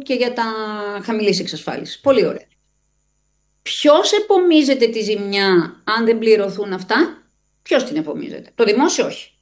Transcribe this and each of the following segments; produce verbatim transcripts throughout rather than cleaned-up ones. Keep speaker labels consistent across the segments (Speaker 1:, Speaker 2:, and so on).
Speaker 1: και για τα χαμηλής εξασφάλισης. Πολύ ωραία. Ποιος επομίζεται τη ζημιά αν δεν πληρωθούν αυτά? Ποιος την επομίζεται? Το δημόσιο όχι.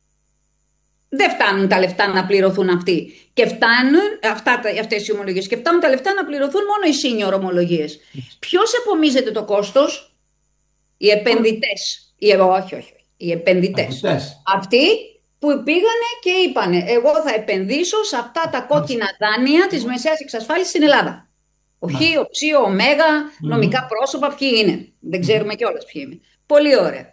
Speaker 1: Δεν φτάνουν τα λεφτά να πληρωθούν αυτοί. Και φτάνουν αυτά, αυτές οι ομολογίες. Και φτάνουν τα λεφτά να πληρωθούν μόνο οι senior ομολογίες. Ποιος επομίζεται το κόστος? Οι επενδυτές. Οι, όχι, όχι. Οι επενδυτές. Αυτοί που πήγανε και είπανε εγώ θα επενδύσω σε αυτά τα κόκκινα δάνεια της μεσαίας εξασφάλισης στην Ελλάδα. Ο Χ, ο Ψ, ο Μέγα, νομικά πρόσωπα, ποιοι είναι. Δεν ξέρουμε κιόλας ποιοι είναι. Πολύ ωραία.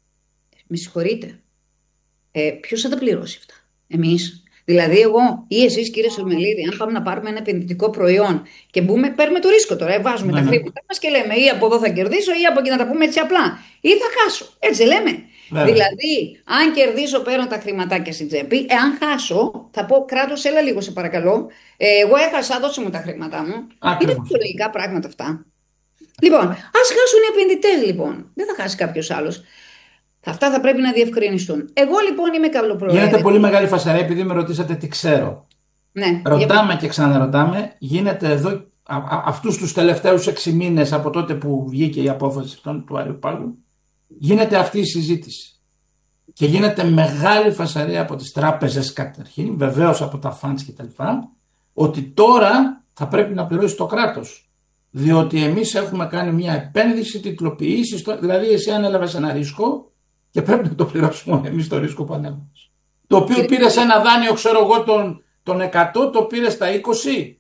Speaker 1: Με συγχωρείτε. Ε, ποιος θα τα πληρώσει αυτά? Εμείς? Δηλαδή εγώ ή εσείς, κύριε Σουρμελίδη, αν πάμε να πάρουμε ένα επενδυτικό προϊόν και μπούμε, παίρνουμε το ρίσκο τώρα, ε, βάζουμε ναι, τα χρήματα μας και λέμε ή από εδώ θα κερδίσω ή από εκεί, να τα πούμε έτσι απλά, ή θα χάσω. Έτσι λέμε. Ναι. Δηλαδή, αν κερδίσω, παίρνω τα χρηματάκια στην τσέπη. Εάν χάσω, θα πω κράτος, έλα λίγο σε παρακαλώ. Ε, εγώ έχασα, δώσε μου τα χρήματά μου. Ακριβώς. Είναι φυσιολογικά πράγματα αυτά. Λοιπόν, ας χάσουν οι επενδυτές λοιπόν. Δεν θα χάσει κάποιος άλλος. Αυτά θα πρέπει να διευκρινιστούν. Εγώ λοιπόν είμαι καλοπροαίρετη.
Speaker 2: Γίνεται πολύ μεγάλη φασαρία, επειδή με ρωτήσατε τι ξέρω.
Speaker 1: Ναι,
Speaker 2: ρωτάμε για... και ξαναρωτάμε. Γίνεται εδώ αυτούς τους τελευταίους έξι μήνες από τότε που βγήκε η απόφαση του Άριου Πάγου. Γίνεται αυτή η συζήτηση. Και γίνεται μεγάλη φασαρία από τις τράπεζες καταρχήν, βεβαίως από τα funds κτλ. Ότι τώρα θα πρέπει να πληρώσει το κράτος. Διότι εμείς έχουμε κάνει μια επένδυση, τιτλοποιήσεις, δηλαδή εσύ ανέλαβες ένα ρίσκο και πρέπει να το πληρώσουμε εμείς το ρίσκο που ανέλαβες. Το οποίο πήρες ένα δάνειο, ξέρω εγώ, τον, τον εκατό, το πήρες στα είκοσι.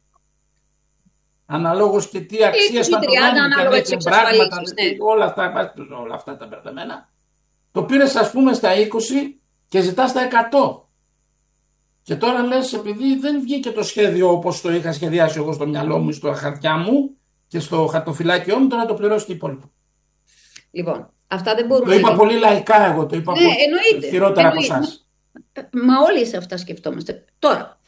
Speaker 2: Αναλόγως και τι αξία στα το δάνειο και πράγματα, ναι. όλα, αυτά, όλα αυτά τα μπερδεμένα. Το πήρες ας πούμε στα είκοσι και ζητάς τα εκατό. Και τώρα λες, επειδή δεν βγήκε το σχέδιο όπως το είχα σχεδιάσει εγώ στο μυαλό μου, στο χαρτιά μου και στο χαρτοφυλάκιό μου, τώρα το πληρώσει το υπόλοιπο.
Speaker 1: Λοιπόν, αυτά δεν μπορούν.
Speaker 2: Το είπα πολύ λαϊκά εγώ, το είπα
Speaker 1: ναι,
Speaker 2: πολύ
Speaker 1: εννοείται,
Speaker 2: χειρότερα
Speaker 1: εννοείται.
Speaker 2: από εσάς.
Speaker 1: Μα όλοι σε αυτά σκεφτόμαστε. Τώρα,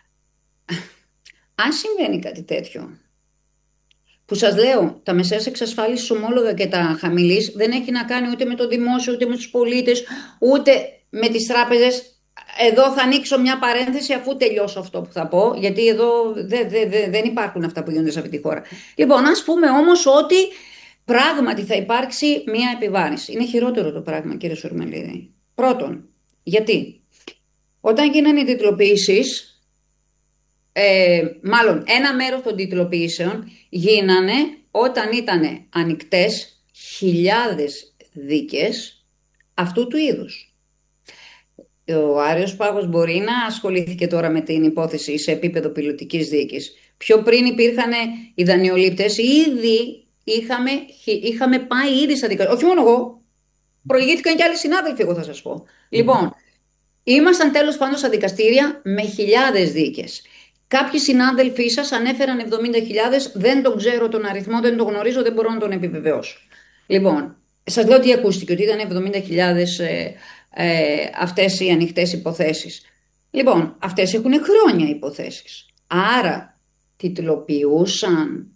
Speaker 1: αν συμβαίνει κάτι τέτοιο, που σας λέω, τα μεσαίας εξασφάλισης ομόλογα και τα χαμηλής δεν έχει να κάνει ούτε με το δημόσιο, ούτε με τους πολίτες, ούτε με τις τράπεζες. Εδώ θα ανοίξω μια παρένθεση αφού τελειώσω αυτό που θα πω, γιατί εδώ δεν δε, δε, δεν υπάρχουν αυτά που γίνονται σε αυτή τη χώρα. Λοιπόν, ας πούμε όμως ότι πράγματι θα υπάρξει μια επιβάρυνση. Είναι χειρότερο το πράγμα, κύριε Σουρμελίδη. Πρώτον, γιατί όταν γίνανε οι τιτλοποιήσεις, ε, μάλλον ένα μέρος των τιτλοποιήσεων γίνανε όταν ήταν ανοιχτές χιλιάδες δίκες αυτού του είδους. Ο Άριος Πάγος μπορεί να ασχολήθηκε τώρα με την υπόθεση σε επίπεδο πιλωτικής δίκης. Πιο πριν υπήρχαν οι δανειολήπτες, ήδη είχαμε, είχαμε πάει ήδη στα δικαστήρια. Όχι μόνο εγώ, προηγήθηκαν και άλλοι συνάδελφοι, εγώ θα σας πω. Mm. Λοιπόν, ήμασταν τέλος πάντων στα δικαστήρια με χιλιάδες δίκες. Κάποιοι συνάδελφοί σας ανέφεραν εβδομήντα χιλιάδες, δεν τον ξέρω τον αριθμό, δεν τον γνωρίζω, δεν μπορώ να τον επιβεβαιώσω. Λοιπόν, σας λέω τι ακούστηκε, ότι ήταν εβδομήντα χιλιάδες ε, ε, αυτές οι ανοιχτές υποθέσεις. Λοιπόν, αυτές έχουν χρόνια υποθέσεις. Άρα, τιτλοποιούσαν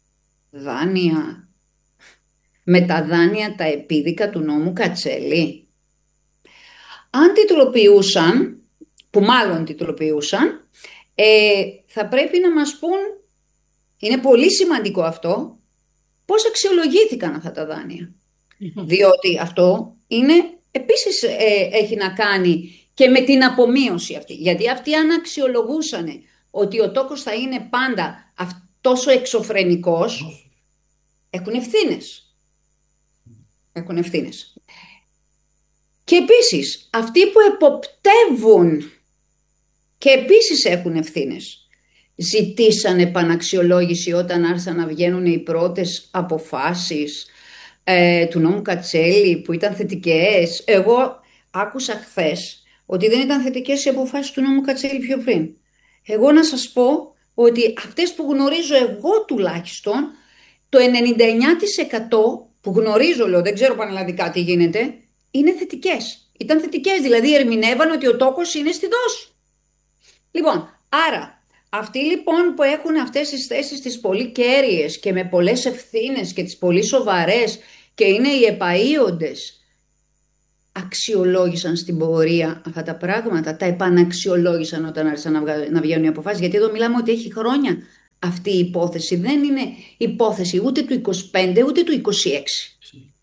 Speaker 1: δάνεια με τα δάνεια τα επίδικα του νόμου Κατσέλη. Αν τιτλοποιούσαν, που μάλλον τιτλοποιούσαν, ε, θα πρέπει να μας πούν, είναι πολύ σημαντικό αυτό, πώς αξιολογήθηκαν αυτά τα δάνεια. Διότι αυτό είναι, επίσης ε, έχει να κάνει και με την απομείωση αυτή. Γιατί αυτοί αν αξιολογούσαν ότι ο τόκος θα είναι πάντα τόσο εξωφρενικός, έχουν ευθύνες. Έχουν ευθύνες. Και επίσης, αυτοί που εποπτεύουν και επίσης έχουν ευθύνες. Ζητήσαν επαναξιολόγηση όταν άρχισαν να βγαίνουν οι πρώτες αποφάσεις ε, του νόμου Κατσέλη που ήταν θετικές. Εγώ άκουσα χθες ότι δεν ήταν θετικές οι αποφάσεις του νόμου Κατσέλη πιο πριν. Εγώ να σας πω ότι αυτές που γνωρίζω εγώ τουλάχιστον, το ενενήντα εννιά τοις εκατό που γνωρίζω, λέω, δεν ξέρω πανελλαδικά τι γίνεται, είναι θετικές. Ήταν θετικές, δηλαδή ερμηνεύαν ότι ο τόκος είναι στη δόση. Λοιπόν, άρα, αυτοί λοιπόν που έχουν αυτές τις θέσεις τις πολύ κέρυες και με πολλές ευθύνες και τις πολύ σοβαρές και είναι οι επαΐοντες, αξιολόγησαν στην πορεία αυτά τα πράγματα, τα επαναξιολόγησαν όταν άρχισαν να βγαίνουν οι αποφάσεις, γιατί εδώ μιλάμε ότι έχει χρόνια αυτή η υπόθεση. Δεν είναι υπόθεση ούτε του είκοσι πέντε ούτε του είκοσι έξι.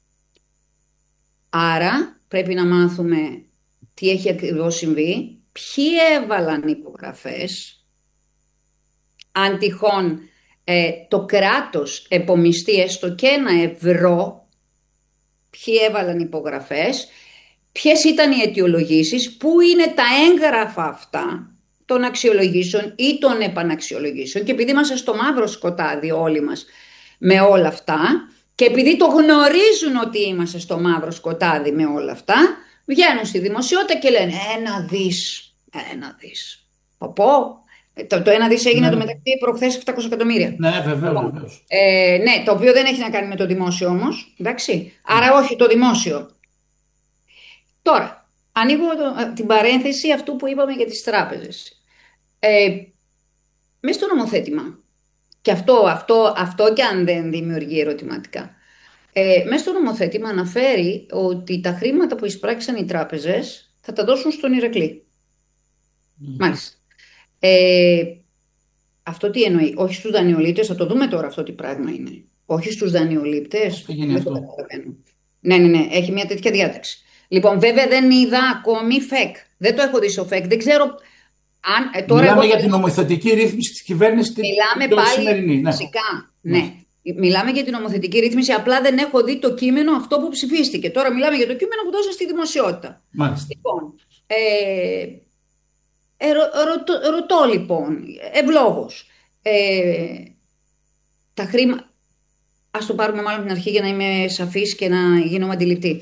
Speaker 1: Άρα πρέπει να μάθουμε τι έχει ακριβώς συμβεί, ποιοι έβαλαν υπογραφές, αν τυχόν ε, το κράτος επομιστεί έστω και ένα ευρώ, ποιοι έβαλαν υπογραφές, ποιες ήταν οι αιτιολογήσεις, πού είναι τα έγγραφα αυτά των αξιολογήσεων ή των επαναξιολογήσεων, και επειδή είμαστε στο μαύρο σκοτάδι όλοι μας με όλα αυτά και επειδή το γνωρίζουν ότι είμαστε στο μαύρο σκοτάδι με όλα αυτά, βγαίνουν στη δημοσιότητα και λένε ένα δις, ένα δις. Πω πω, το, το ένα δις έγινε ναι. το μεταξύ προχθές επτακόσια εκατομμύρια.
Speaker 2: Ναι, βεβαίως. βεβαίως.
Speaker 1: Ε, ναι, το οποίο δεν έχει να κάνει με το δημόσιο όμως, εντάξει. Άρα όχι το δημόσιο. Τώρα, ανοίγω το, την παρένθεση αυτού που είπαμε για τις τράπεζες. Ε, μέσα στο νομοθέτημα, και αυτό, αυτό, αυτό και αν δεν δημιουργεί ερωτηματικά, ε, μέσα στο νομοθέτημα αναφέρει ότι τα χρήματα που εισπράξαν οι τράπεζες θα τα δώσουν στον Ηρακλή. Mm. Μάλιστα. Ε, αυτό τι εννοεί? Όχι στους δανειολήπτες, θα το δούμε τώρα αυτό τι πράγμα είναι. Όχι στους δανειολήπτες. Δεν το καταλαβαίνω. Ναι, ναι, ναι, έχει μια τέτοια διάταξη. Λοιπόν, βέβαια δεν είδα ακόμη ΦΕΚ. Δεν το έχω δει στο ΦΕΚ. Δεν ξέρω αν. Ε, τώρα
Speaker 2: Μιλάμε
Speaker 1: εγώ...
Speaker 2: για την νομοθετική ρύθμιση της κυβέρνησης.
Speaker 1: Μιλάμε πάλι. Σημερινή, ναι. Φυσικά. Ναι. ναι. Μιλάμε για την νομοθετική ρύθμιση. Απλά δεν έχω δει το κείμενο αυτό που ψηφίστηκε. Τώρα μιλάμε για το κείμενο που δώσα στη δημοσιότητα.
Speaker 2: Μάλιστα.
Speaker 1: Λοιπόν. Ε, ε, ρω, ρωτώ, ρωτώ λοιπόν. Ευλόγως. Ε, τα χρήματα. Ας το πάρουμε μάλλον την αρχή για να είμαι σαφής και να γίνομαι αντιληπτή.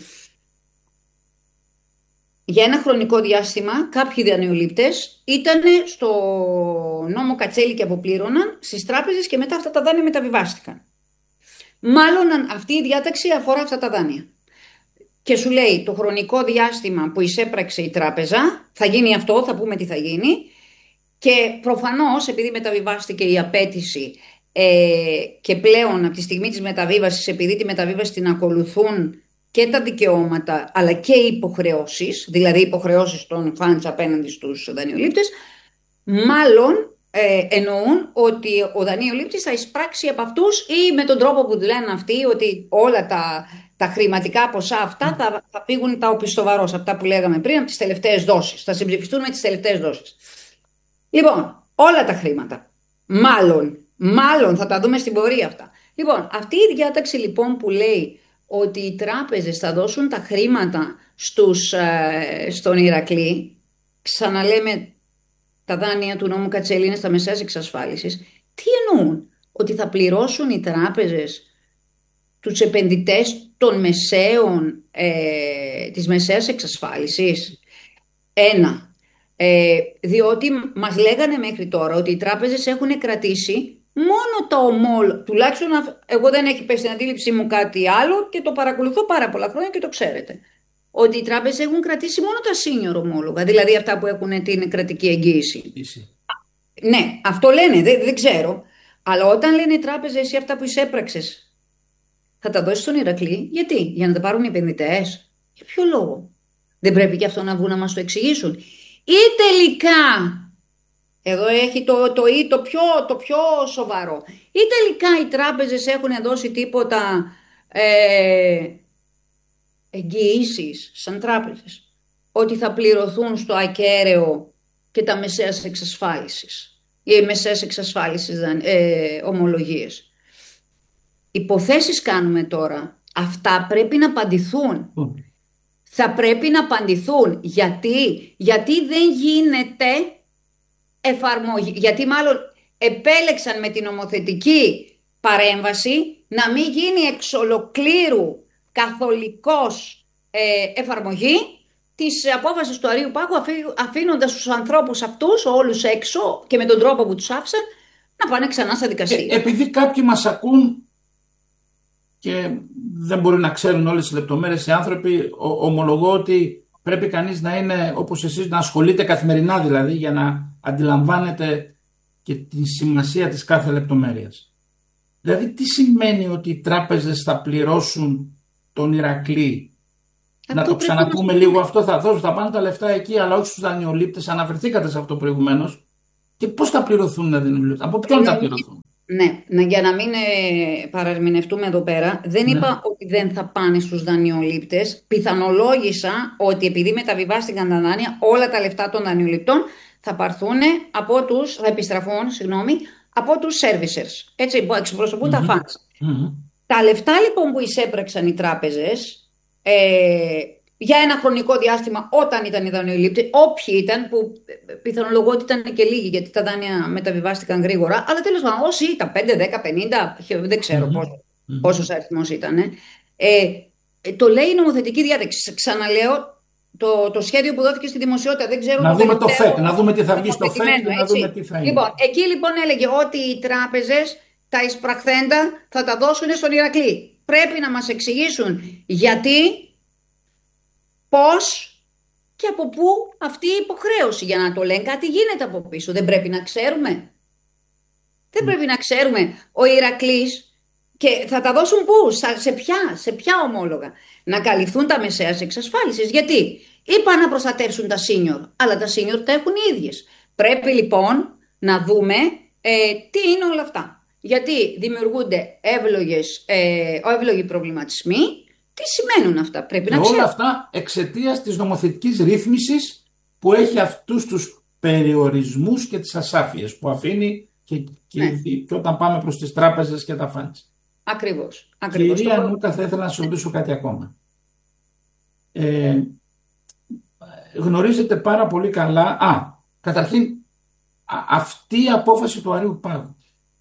Speaker 1: Για ένα χρονικό διάστημα κάποιοι δανειολήπτες ήταν στο νόμο Κατσέλη και αποπλήρωναν στις τράπεζες και μετά αυτά τα δάνεια μεταβιβάστηκαν. Μάλλον αυτή η διάταξη αφορά αυτά τα δάνεια. Και σου λέει το χρονικό διάστημα που εισέπραξε η τράπεζα, θα γίνει αυτό, θα πούμε τι θα γίνει, και προφανώς επειδή μεταβιβάστηκε η απέτηση ε, και πλέον από τη στιγμή της μεταβίβασης, επειδή τη μεταβίβαση την ακολουθούν και τα δικαιώματα αλλά και οι υποχρεώσεις, δηλαδή οι υποχρεώσεις των funds απέναντι στους δανειολήπτες, μάλλον ε, εννοούν ότι ο δανειολήπτης θα εισπράξει από αυτούς ή με τον τρόπο που λένε αυτοί ότι όλα τα, τα χρηματικά ποσά αυτά θα, θα φύγουν τα οπισθοβαρός, αυτά που λέγαμε πριν, από τις τελευταίες δόσεις, θα συμψηφιστούν με τις τελευταίες δόσεις. Λοιπόν, όλα τα χρήματα, μάλλον, μάλλον θα τα δούμε στην πορεία αυτά. Λοιπόν, αυτή η διάταξη λοιπόν που λέει ότι οι τράπεζες θα δώσουν τα χρήματα στους, ε, στον Ηρακλή, ξαναλέμε τα δάνεια του νόμου Κατσέλη είναι στα μεσαίας εξασφάλισης, τι εννοούν? Ότι θα πληρώσουν οι τράπεζες τους επενδυτές των μεσαίων, ε, της μεσαίας εξασφάλισης? Ένα, ε, διότι μας λέγανε μέχρι τώρα ότι οι τράπεζες έχουν κρατήσει μόνο τα ομόλογα, τουλάχιστον εγώ δεν έχει πέσει στην αντίληψή μου κάτι άλλο και το παρακολουθώ πάρα πολλά χρόνια και το ξέρετε, ότι οι τράπεζες έχουν κρατήσει μόνο τα senior ομόλογα, δηλαδή αυτά που έχουν την κρατική εγγύηση. Ναι, αυτό λένε, δεν, δεν ξέρω, αλλά όταν λένε οι τράπεζες εσύ αυτά που εισέπραξες θα τα δώσεις στον Ηρακλή, γιατί? Για να τα πάρουν οι επενδυτές? Για ποιο λόγο? Δεν πρέπει και αυτό να βγουν να μας το εξηγήσουν? Ή τελικά, εδώ έχει το, το, το, πιο, το πιο σοβαρό, ή τελικά οι τράπεζες έχουν δώσει τίποτα ε, εγγυήσεις σαν τράπεζες ότι θα πληρωθούν στο ακέραιο και τα μεσαίας εξασφάλισης ή μεσαίας εξασφάλισης ε, ομολογίες? Υποθέσεις κάνουμε τώρα, αυτά πρέπει να απαντηθούν. Mm. Θα πρέπει να απαντηθούν. Γιατί, γιατί δεν γίνεται εφαρμογή, γιατί μάλλον επέλεξαν με την νομοθετική παρέμβαση να μην γίνει εξ ολοκλήρου καθολικός ε, εφαρμογή της απόφασης του Αρείου Πάγου, αφήνοντας τους ανθρώπους αυτούς όλους έξω και με τον τρόπο που τους άφησαν να πάνε ξανά στα δικαστήρια.
Speaker 2: Ε, επειδή κάποιοι μας ακούν και δεν μπορεί να ξέρουν όλες τις λεπτομέρειες οι άνθρωποι, ο, ομολογώ ότι πρέπει κανείς να είναι όπως εσείς, να ασχολείται καθημερινά δηλαδή, για να αντιλαμβάνεται και τη σημασία της κάθε λεπτομέρειας. Δηλαδή τι σημαίνει ότι οι τράπεζες θα πληρώσουν τον Ηρακλή? Αυτό να το ξαναπούμε να... λίγο αυτό, θα δώσουν, θα πάνε τα λεφτά εκεί, αλλά όχι στους δανειολήπτες, αναφερθήκατε σε αυτό προηγουμένως. Και πώς θα πληρωθούν οι δανειολήπτες, από ποιον θα πληρωθούν?
Speaker 1: Ναι, να, για να μην ε, παραμηνευτούμε εδώ πέρα, δεν
Speaker 2: Ναι.
Speaker 1: είπα ότι δεν θα πάνε στους δανειολήπτες. Πιθανολόγησα ότι επειδή μεταβιβάστηκαν τα δάνεια, όλα τα λεφτά των δανειοληπτών θα πάρθουν από τους, θα επιστραφούν, συγγνώμη, από τους servicers, έτσι, που εξυπροσωπούν τα
Speaker 2: Μμμ.
Speaker 1: funds.
Speaker 2: Μμμ.
Speaker 1: Τα λεφτά λοιπόν που εισέπραξαν οι τράπεζες ε, για ένα χρονικό διάστημα όταν ήταν οι δανειολήπτες, όποιοι ήταν, που πιθανολογώ ότι ήταν και λίγοι γιατί τα δάνεια μεταβιβάστηκαν γρήγορα, αλλά τέλος πάντων όσοι ήταν πέντε, δέκα, πενήντα, δεν ξέρω
Speaker 2: Μμμ.
Speaker 1: πόσο,
Speaker 2: Μμμ.
Speaker 1: πόσος αριθμός ήταν. Ε, ε, το λέει η νομοθετική διάταξη. Ξαναλέω, το, το σχέδιο που δόθηκε στη δημοσιότητα, δεν ξέρω
Speaker 2: Να
Speaker 1: το
Speaker 2: δούμε το
Speaker 1: τελευταίο
Speaker 2: ΦΕΚ, να δούμε τι θα βγει στο ΦΕΚ
Speaker 1: νομοθετημένο,
Speaker 2: και να δούμε
Speaker 1: έτσι.
Speaker 2: τι θα είναι.
Speaker 1: Λοιπόν, εκεί λοιπόν έλεγε ότι οι τράπεζες τα εισπραχθέντα θα τα δώσουν στον Ηρακλή. Πρέπει να μας εξηγήσουν γιατί, πώς και από πού αυτή η υποχρέωση. Για να το λένε κάτι γίνεται από πίσω. Δεν πρέπει να ξέρουμε. Δεν πρέπει να ξέρουμε ο Ηρακλής και θα τα δώσουν πού, σε ποια, σε ποια ομόλογα. Να καλυφθούν τα μεσαίας εξασφάλισης. Γιατί είπαν να προστατεύσουν τα senior, αλλά τα senior τα έχουν οι ίδιες. Πρέπει λοιπόν να δούμε ε, τι είναι όλα αυτά. Γιατί δημιουργούνται εύλογες, ε, εύλογοι προβληματισμοί. Τι σημαίνουν αυτά, πρέπει
Speaker 2: Και
Speaker 1: να
Speaker 2: όλα
Speaker 1: ξέρουμε.
Speaker 2: αυτά εξαιτίας της νομοθετικής ρύθμισης που έχει αυτούς τους περιορισμούς και τις ασάφειες που αφήνει και, και,
Speaker 1: Ναι,
Speaker 2: και όταν πάμε προς τις τράπεζες και τα φάντς.
Speaker 1: ακριβώς. ακριβώς.
Speaker 2: Κυρία
Speaker 1: Το...
Speaker 2: Νούκα, θα ήθελα να σας ρωτήσω κάτι ακόμα. Ε, γνωρίζετε πάρα πολύ καλά, α, καταρχήν α, αυτή η απόφαση του Αρείου Πάγου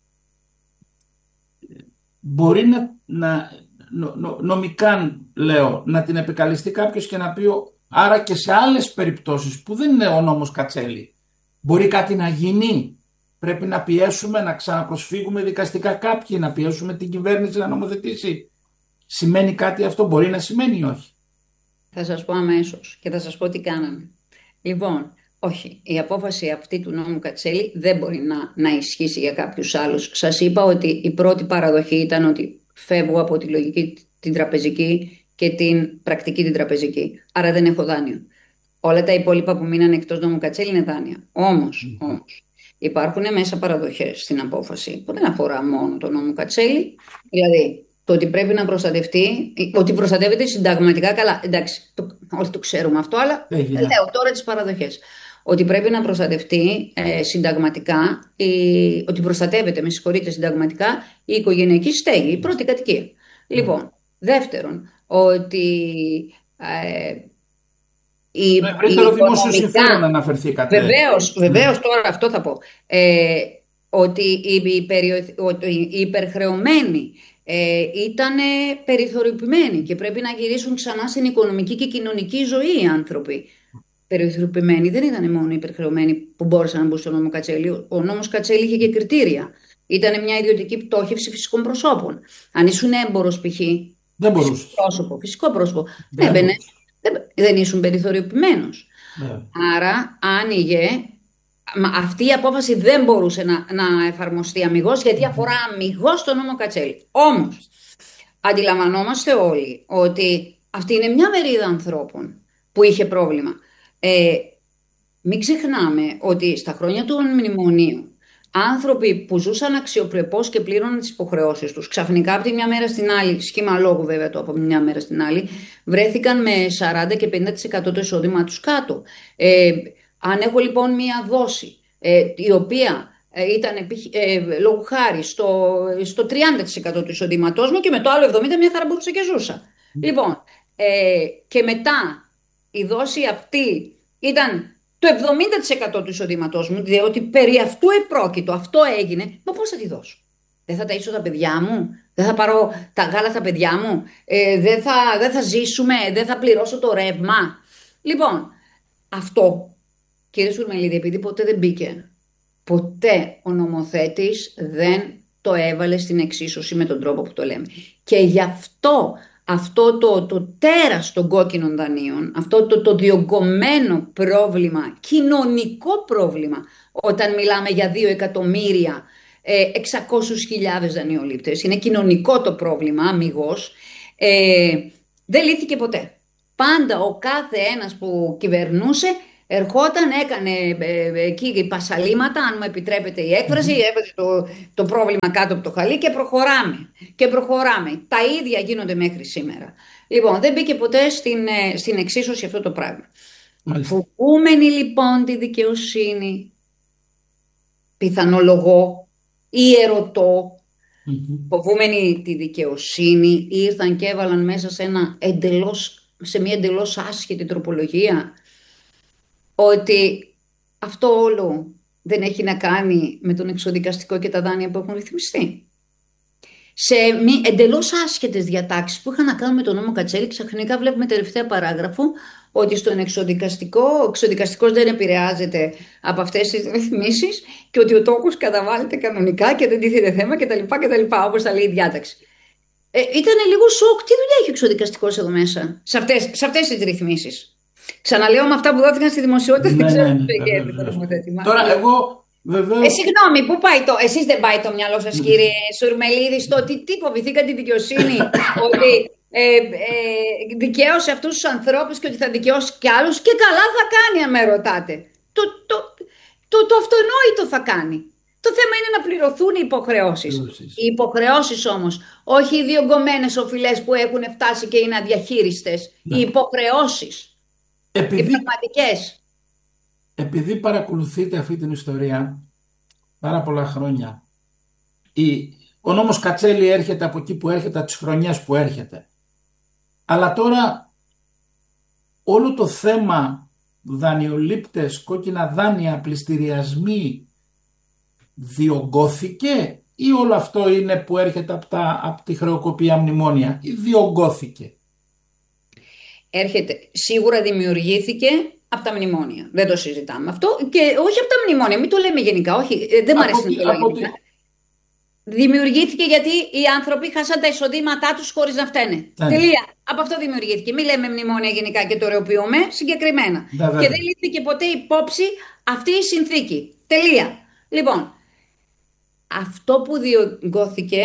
Speaker 2: μπορεί να, να νο, νο, νομικά, λέω, να την επικαλεστεί κάποιος και να πει άρα και σε άλλες περιπτώσεις που δεν είναι ο νόμος Κατσέλη μπορεί κάτι να γίνει, πρέπει να πιέσουμε να ξαναπροσφύγουμε δικαστικά κάποιοι, να πιέσουμε την κυβέρνηση να νομοθετήσει. Σημαίνει κάτι αυτό, μπορεί να σημαίνει ή όχι?
Speaker 1: Θα σας πω αμέσως και θα σας πω τι κάναμε. Λοιπόν, όχι, η απόφαση αυτή του νόμου Κατσέλη δεν μπορεί να, να ισχύσει για κάποιους άλλους. Σας είπα ότι η πρώτη παραδοχή ήταν ότι φεύγω από τη λογική την τραπεζική και την πρακτική την τραπεζική. Άρα δεν έχω δάνειο. Όλα τα υπόλοιπα που μείνανε εκτός νόμου Κατσέλη είναι δάνεια. Όμως,
Speaker 2: Mm.
Speaker 1: όμως, υπάρχουν μέσα παραδοχές στην απόφαση που δεν αφορά μόνο τον νόμο Κατσέλη. Δηλαδή, το ότι πρέπει να προστατευτεί, ότι προστατεύεται συνταγματικά, καλά, εντάξει, το, όλοι το ξέρουμε αυτό, αλλά
Speaker 2: Έγινε.
Speaker 1: λέω τώρα τις παραδοχές. Ότι πρέπει να προστατευτεί ε, συνταγματικά, η, ότι προστατεύεται, με συγχωρείτε, συνταγματικά η οικογενειακή στέγη, η πρώτη κατοικία.
Speaker 2: Mm.
Speaker 1: Λοιπόν, δεύτερον, ότι ε, η,
Speaker 2: Το ευρύτερο
Speaker 1: η
Speaker 2: δημόσιο
Speaker 1: οικονομικά,
Speaker 2: συμφέρον αναφερθήκατε.
Speaker 1: βεβαίως, βεβαίως, τώρα αυτό θα πω, ε, ότι οι, υπεριο- ότι οι υπερχρεωμένοι ε, ήταν περιθωριοποιημένοι και πρέπει να γυρίσουν ξανά στην οικονομική και κοινωνική ζωή οι άνθρωποι. Περιθωριοποιημένοι δεν ήταν μόνο οι υπερχρεωμένοι που μπόρεσαν να μπουν στο νόμο Κατσέλη. Ο νόμος Κατσέλη είχε και κριτήρια. Ήταν μια ιδιωτική πτώχευση φυσικών προσώπων. Αν ήσουν έμπορος π.χ.
Speaker 2: Δεν
Speaker 1: Φυσικό
Speaker 2: μπορούσε.
Speaker 1: πρόσωπο, φυσικό πρόσωπο.
Speaker 2: Δεν
Speaker 1: Έμπαινε,
Speaker 2: μπορούσε.
Speaker 1: δεν, δεν ήσουν περιθωριοποιημένος.
Speaker 2: Ναι.
Speaker 1: Άρα άνοιγε, μα αυτή η απόφαση δεν μπορούσε να, να εφαρμοστεί αμιγώς γιατί αφορά αμιγώς τον νόμο Κατσέλη. Όμως, αντιλαμβανόμαστε όλοι ότι αυτή είναι μια μερίδα ανθρώπων που είχε πρόβλημα. Ε, μην ξεχνάμε ότι στα χρόνια των μνημονίων άνθρωποι που ζούσαν αξιοπρεπώς και πλήρωναν τις υποχρεώσεις τους, ξαφνικά από τη μια μέρα στην άλλη, σχήμα λόγου βέβαια το από μια μέρα στην άλλη, βρέθηκαν με σαράντα και πενήντα τοις εκατό το εισόδημά τους κάτω. Ε, αν έχω λοιπόν μια δόση ε, η οποία ε, ήταν ε, λόγου χάρη στο, στο τριάντα τοις εκατό του εισοδήματός μου και με το άλλο εβδομήντα τοις εκατό μια χαρά μπορούσα και ζούσα. Mm. Λοιπόν, ε, και μετά η δόση αυτή ήταν το εβδομήντα τοις εκατό του εισοδήματός μου, διότι περί αυτού επρόκειτο, αυτό έγινε, μα πώς θα τη δώσω? Δεν θα ταΐσω τα παιδιά μου, δεν θα πάρω τα γάλα στα παιδιά μου, ε, δεν, θα, δεν θα ζήσουμε, δεν θα πληρώσω το ρεύμα. Λοιπόν, αυτό, κύριε Σουρμελίδη, επειδή ποτέ δεν μπήκε, ποτέ ο νομοθέτης δεν το έβαλε στην εξίσωση με τον τρόπο που το λέμε. Και γι' αυτό αυτό το, το τέρας των κόκκινων δανείων, αυτό το, το διωγγωμένο πρόβλημα, κοινωνικό πρόβλημα, όταν μιλάμε για δύο εκατομμύρια εξακόσιες χιλιάδες δανειολήπτες, είναι κοινωνικό το πρόβλημα, αμιγώς, ε, δεν λύθηκε ποτέ. Πάντα ο κάθε ένας που κυβερνούσε Ερχόταν, έκανε ε, ε, εκεί πασαλήματα, αν μου επιτρέπετε η έκφραση,
Speaker 2: Μμμ.
Speaker 1: έβαζε το, το πρόβλημα κάτω από το χαλί και προχωράμε. Και προχωράμε. Τα ίδια γίνονται μέχρι σήμερα. Λοιπόν, δεν μπήκε ποτέ στην, ε, στην εξίσωση αυτό το πράγμα.
Speaker 2: Μάλιστα.
Speaker 1: Φοβούμενοι λοιπόν τη δικαιοσύνη, πιθανολογώ ή ερωτώ,
Speaker 2: Μμμ.
Speaker 1: φοβούμενοι τη δικαιοσύνη, ήρθαν και έβαλαν μέσα σε, ένα εντελώς, σε μια εντελώς άσχετη τροπολογία ότι αυτό όλο δεν έχει να κάνει με τον εξοδικαστικό και τα δάνεια που έχουν ρυθμιστεί. Σε μη, εντελώς άσχετες διατάξεις που είχαν να κάνουν με τον νόμο Κατσέλη, ξαφνικά βλέπουμε τελευταία παράγραφο ότι στον εξοδικαστικό, ο εξοδικαστικός δεν επηρεάζεται από αυτές τις ρυθμίσεις και ότι ο τόκος καταβάλλεται κανονικά και δεν τίθεται θέμα κτλ. κτλ όπως τα λέει η διάταξη. Ε, ήταν λίγο σοκ. Τι δουλειά έχει ο εξοδικαστικός εδώ μέσα, σε αυτές, σε αυτές τις ρυθμίσεις. Ξαναλέω με αυτά που δόθηκαν στη δημοσιότητα,
Speaker 2: Ναι,
Speaker 1: δεν ξέρω
Speaker 2: ναι,
Speaker 1: τι
Speaker 2: ναι,
Speaker 1: το
Speaker 2: βεβαίως,
Speaker 1: το
Speaker 2: βεβαίως.
Speaker 1: νομοθέτημα.
Speaker 2: Τώρα εγώ βεβαίως...
Speaker 1: Ε, συγγνώμη, πού πάει το. Εσείς δεν πάει το μυαλό σας, κύριε Σουρμελίδη, στο ότι τι φοβηθήκαν τη δικαιοσύνη, ότι ε, ε, δικαίωσε αυτούς τους ανθρώπους και ότι θα δικαιώσει κι άλλους και καλά θα κάνει, αν με ρωτάτε. Το, το, το, το αυτονόητο θα κάνει. Το θέμα είναι να πληρωθούν οι υποχρεώσεις.
Speaker 2: Πληρώσεις.
Speaker 1: Οι υποχρεώσεις όμως, όχι οι διωγγωμένες οφειλές που έχουν φτάσει και είναι αδιαχείριστες.
Speaker 2: Ναι.
Speaker 1: Οι υποχρεώσεις, οι
Speaker 2: Επειδή,
Speaker 1: πραγματικές.
Speaker 2: επειδή παρακολουθείτε αυτή την ιστορία πάρα πολλά χρόνια, η, ο νόμος Κατσέλη έρχεται από εκεί που έρχεται, από τις χρονιές που έρχεται. Αλλά τώρα όλο το θέμα δανειολήπτες, κόκκινα δάνεια, πληστηριασμοί διωγγώθηκε ή όλο αυτό είναι που έρχεται από, τα, από τη χρεοκοπία μνημόνια ή διωγγώθηκε?
Speaker 1: Έρχεται, σίγουρα δημιουργήθηκε από τα μνημόνια. Δεν το συζητάμε αυτό. Και όχι από τα μνημόνια, μην το λέμε γενικά. Όχι, ε, δεν μου αρέσει να το λέω γενικά. Τη... Δημιουργήθηκε γιατί οι άνθρωποι χάσαν τα εισοδήματά τους χωρίς να φταίνε. Ναι. Τελεία. Από αυτό δημιουργήθηκε. Μην λέμε μνημόνια γενικά και το ωρεοποιούμε συγκεκριμένα.
Speaker 2: Ναι,
Speaker 1: και δεν λήφθηκε ποτέ υπόψη αυτή η συνθήκη. Τελεία. Λοιπόν, αυτό που διωγγώθηκε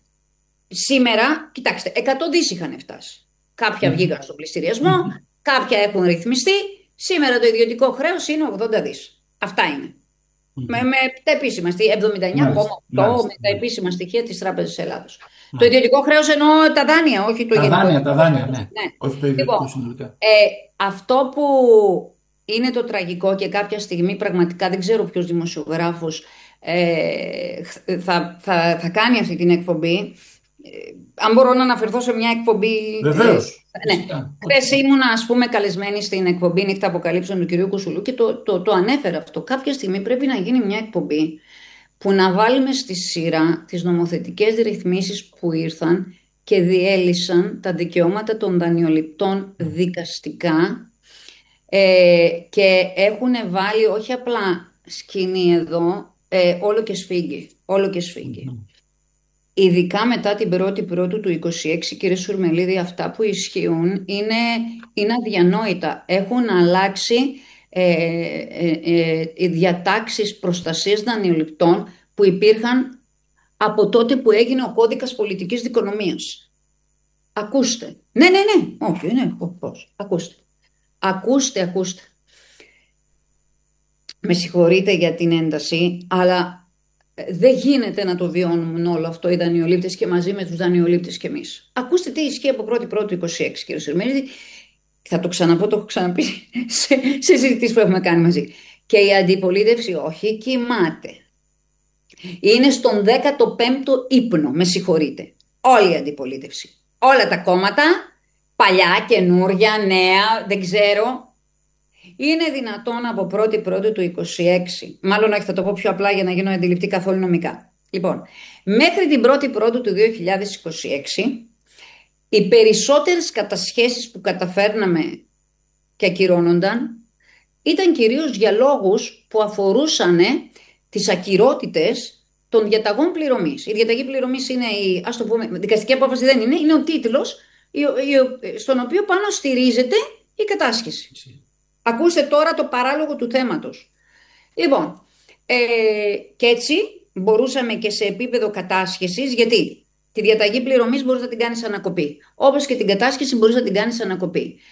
Speaker 1: σήμερα, κοιτάξτε, εκατό δις είχαν φτάσει. Κάποια βγήκαν στον πληστηριασμό, mm-hmm. κάποια έχουν ρυθμιστεί. Σήμερα το ιδιωτικό χρέος είναι ογδόντα δις. Αυτά είναι. Mm-hmm. Με, με τα επίσημα στοιχεία, εβδομήντα εννιά κόμμα οκτώ με τα επίσημα στοιχεία της Τράπεζας Ελλάδος. Mm-hmm. Το ιδιωτικό χρέος εννοώ τα δάνεια, όχι το
Speaker 2: τα
Speaker 1: γενικό.
Speaker 2: Δάνεια, τα δάνεια, ναι.
Speaker 1: ναι.
Speaker 2: Όχι το ιδιωτικό
Speaker 1: λοιπόν,
Speaker 2: συνολικά.
Speaker 1: Ε, αυτό που είναι το τραγικό και κάποια στιγμή πραγματικά δεν ξέρω ποιος δημοσιογράφος ε, θα, θα, θα κάνει αυτή την εκπομπή. Αν μπορώ να αναφερθώ σε μια εκπομπή.
Speaker 2: Βεβαίως.
Speaker 1: Ε, ναι. Χθες ήμουνα, ας πούμε, καλεσμένη στην εκπομπή Νύχτα Αποκαλύψεων του κυρίου Κουσουλού και το, το, το ανέφερα αυτό. Κάποια στιγμή πρέπει να γίνει μια εκπομπή που να βάλουμε στη σειρά τις νομοθετικές ρυθμίσεις που ήρθαν και διέλυσαν τα δικαιώματα των δανειοληπτών δικαστικά ε, και έχουν βάλει όχι απλά σκηνή εδώ, ε, όλο και σφίγγει. Όλο και σφίγγει. Mm-hmm. Ειδικά μετά την πρώτη πρώτου του είκοσι έξι, κύριε Σουρμελίδη, αυτά που ισχύουν είναι, είναι αδιανόητα. Έχουν αλλάξει ε, ε, ε, οι διατάξεις προστασίας δανειοληπτών που υπήρχαν από τότε που έγινε ο κώδικας πολιτικής δικονομίας. Ακούστε. Ναι, ναι, ναι. Όχι, ναι. Πώς. Ακούστε. Ακούστε, ακούστε. Με συγχωρείτε για την ένταση, αλλά δεν γίνεται να το βιώνουν όλο αυτό οι δανειολήπτες και μαζί με τους δανειολήπτες και εμείς. Ακούστε τι ισχύει από πρώτη πρώτη είκοσι έξι, κύριε Σουρμελίδη. Θα το ξαναπώ, το έχω ξαναπεί σε, σε συζητήσεις που έχουμε κάνει μαζί. Και η αντιπολίτευση όχι κοιμάται. Είναι στον δέκατο πέμπτο ύπνο, με συγχωρείτε. Όλη η αντιπολίτευση. Όλα τα κόμματα, παλιά, καινούρια, νέα, δεν ξέρω. Είναι δυνατόν από πρώτη πρώτη του είκοσι έξι, μάλλον όχι, θα το πω πιο απλά για να γίνω αντιληπτή καθόλου νομικά. Λοιπόν, μέχρι την πρώτη πρώτη του δύο χιλιάδες είκοσι έξι, οι περισσότερες κατασχέσεις που καταφέρναμε και ακυρώνονταν ήταν κυρίως για λόγους που αφορούσαν τις ακυρότητες των διαταγών πληρωμής. Η διαταγή πληρωμής είναι η, ας το πούμε, δικαστική απόφαση δεν είναι, είναι ο τίτλος στον οποίο πάνω στηρίζεται η κατάσχεση. Ακούστε τώρα το παράλογο του θέματος. Λοιπόν, ε, και έτσι μπορούσαμε και σε επίπεδο κατάσχεσης, γιατί τη διαταγή πληρωμής μπορείς να την κάνεις ανακοπή. Όπως και την κατάσχεση μπορείς να την κάνεις ανακοπή.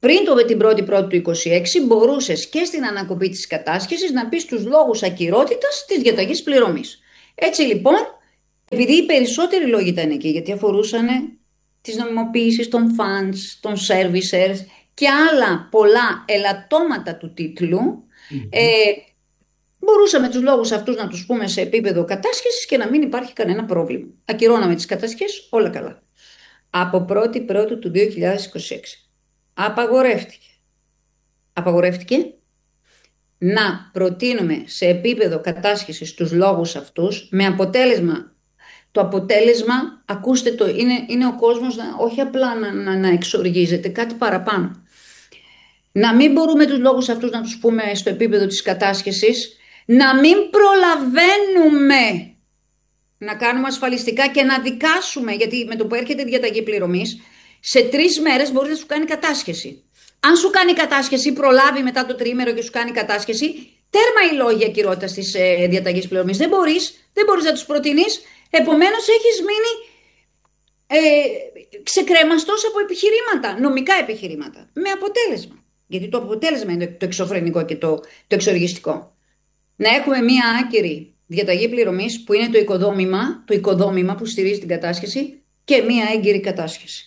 Speaker 1: Πριν το, την πρώτη Πρώτη του είκοσι έξι μπορούσες και στην ανακοπή της κατάσχεσης να πεις τους λόγους ακυρότητας της διαταγής πληρωμής. Έτσι λοιπόν, επειδή οι περισσότεροι λόγοι ήταν εκεί, γιατί αφορούσαν τις νομιμοποίησεις των funds, των servicers και άλλα πολλά ελαττώματα του τίτλου, mm-hmm. ε, μπορούσαμε τους λόγους αυτούς να τους πούμε σε επίπεδο κατάσχεσης και να μην υπάρχει κανένα πρόβλημα. Ακυρώναμε τις κατασχέσεις, όλα καλά. Από πρώτη Πρώτου του δύο χιλιάδες είκοσι έξι απαγορεύτηκε. Απαγορεύτηκε να προτείνουμε σε επίπεδο κατάσχεσης τους λόγους αυτούς με αποτέλεσμα, το αποτέλεσμα, ακούστε το, είναι, είναι ο κόσμος να, όχι απλά να, να, να εξοργίζεται, κάτι παραπάνω. Να μην μπορούμε τους λόγους αυτούς να τους πούμε στο επίπεδο της κατάσχεσης, να μην προλαβαίνουμε να κάνουμε ασφαλιστικά και να δικάσουμε, γιατί με το που έρχεται η διαταγή πληρωμής, σε τρεις μέρες μπορεί να σου κάνει κατάσχεση. Αν σου κάνει κατάσχεση, προλάβει μετά το τριήμερο και σου κάνει κατάσχεση, τέρμα οι λόγοι ακυρότητας της ε, διαταγής πληρωμής. Δεν μπορείς, δεν μπορείς να τους προτείνεις, επομένως έχεις μείνει ε, ξεκρέμαστος από επιχειρήματα, νομικά επιχειρήματα. Με αποτέλεσμα. Γιατί το αποτέλεσμα είναι το εξωφρενικό και το, το εξοργιστικό. Να έχουμε μία άκυρη διαταγή πληρωμής που είναι το οικοδόμημα, το οικοδόμημα που στηρίζει την κατάσχεση και μία έγκυρη κατάσχεση.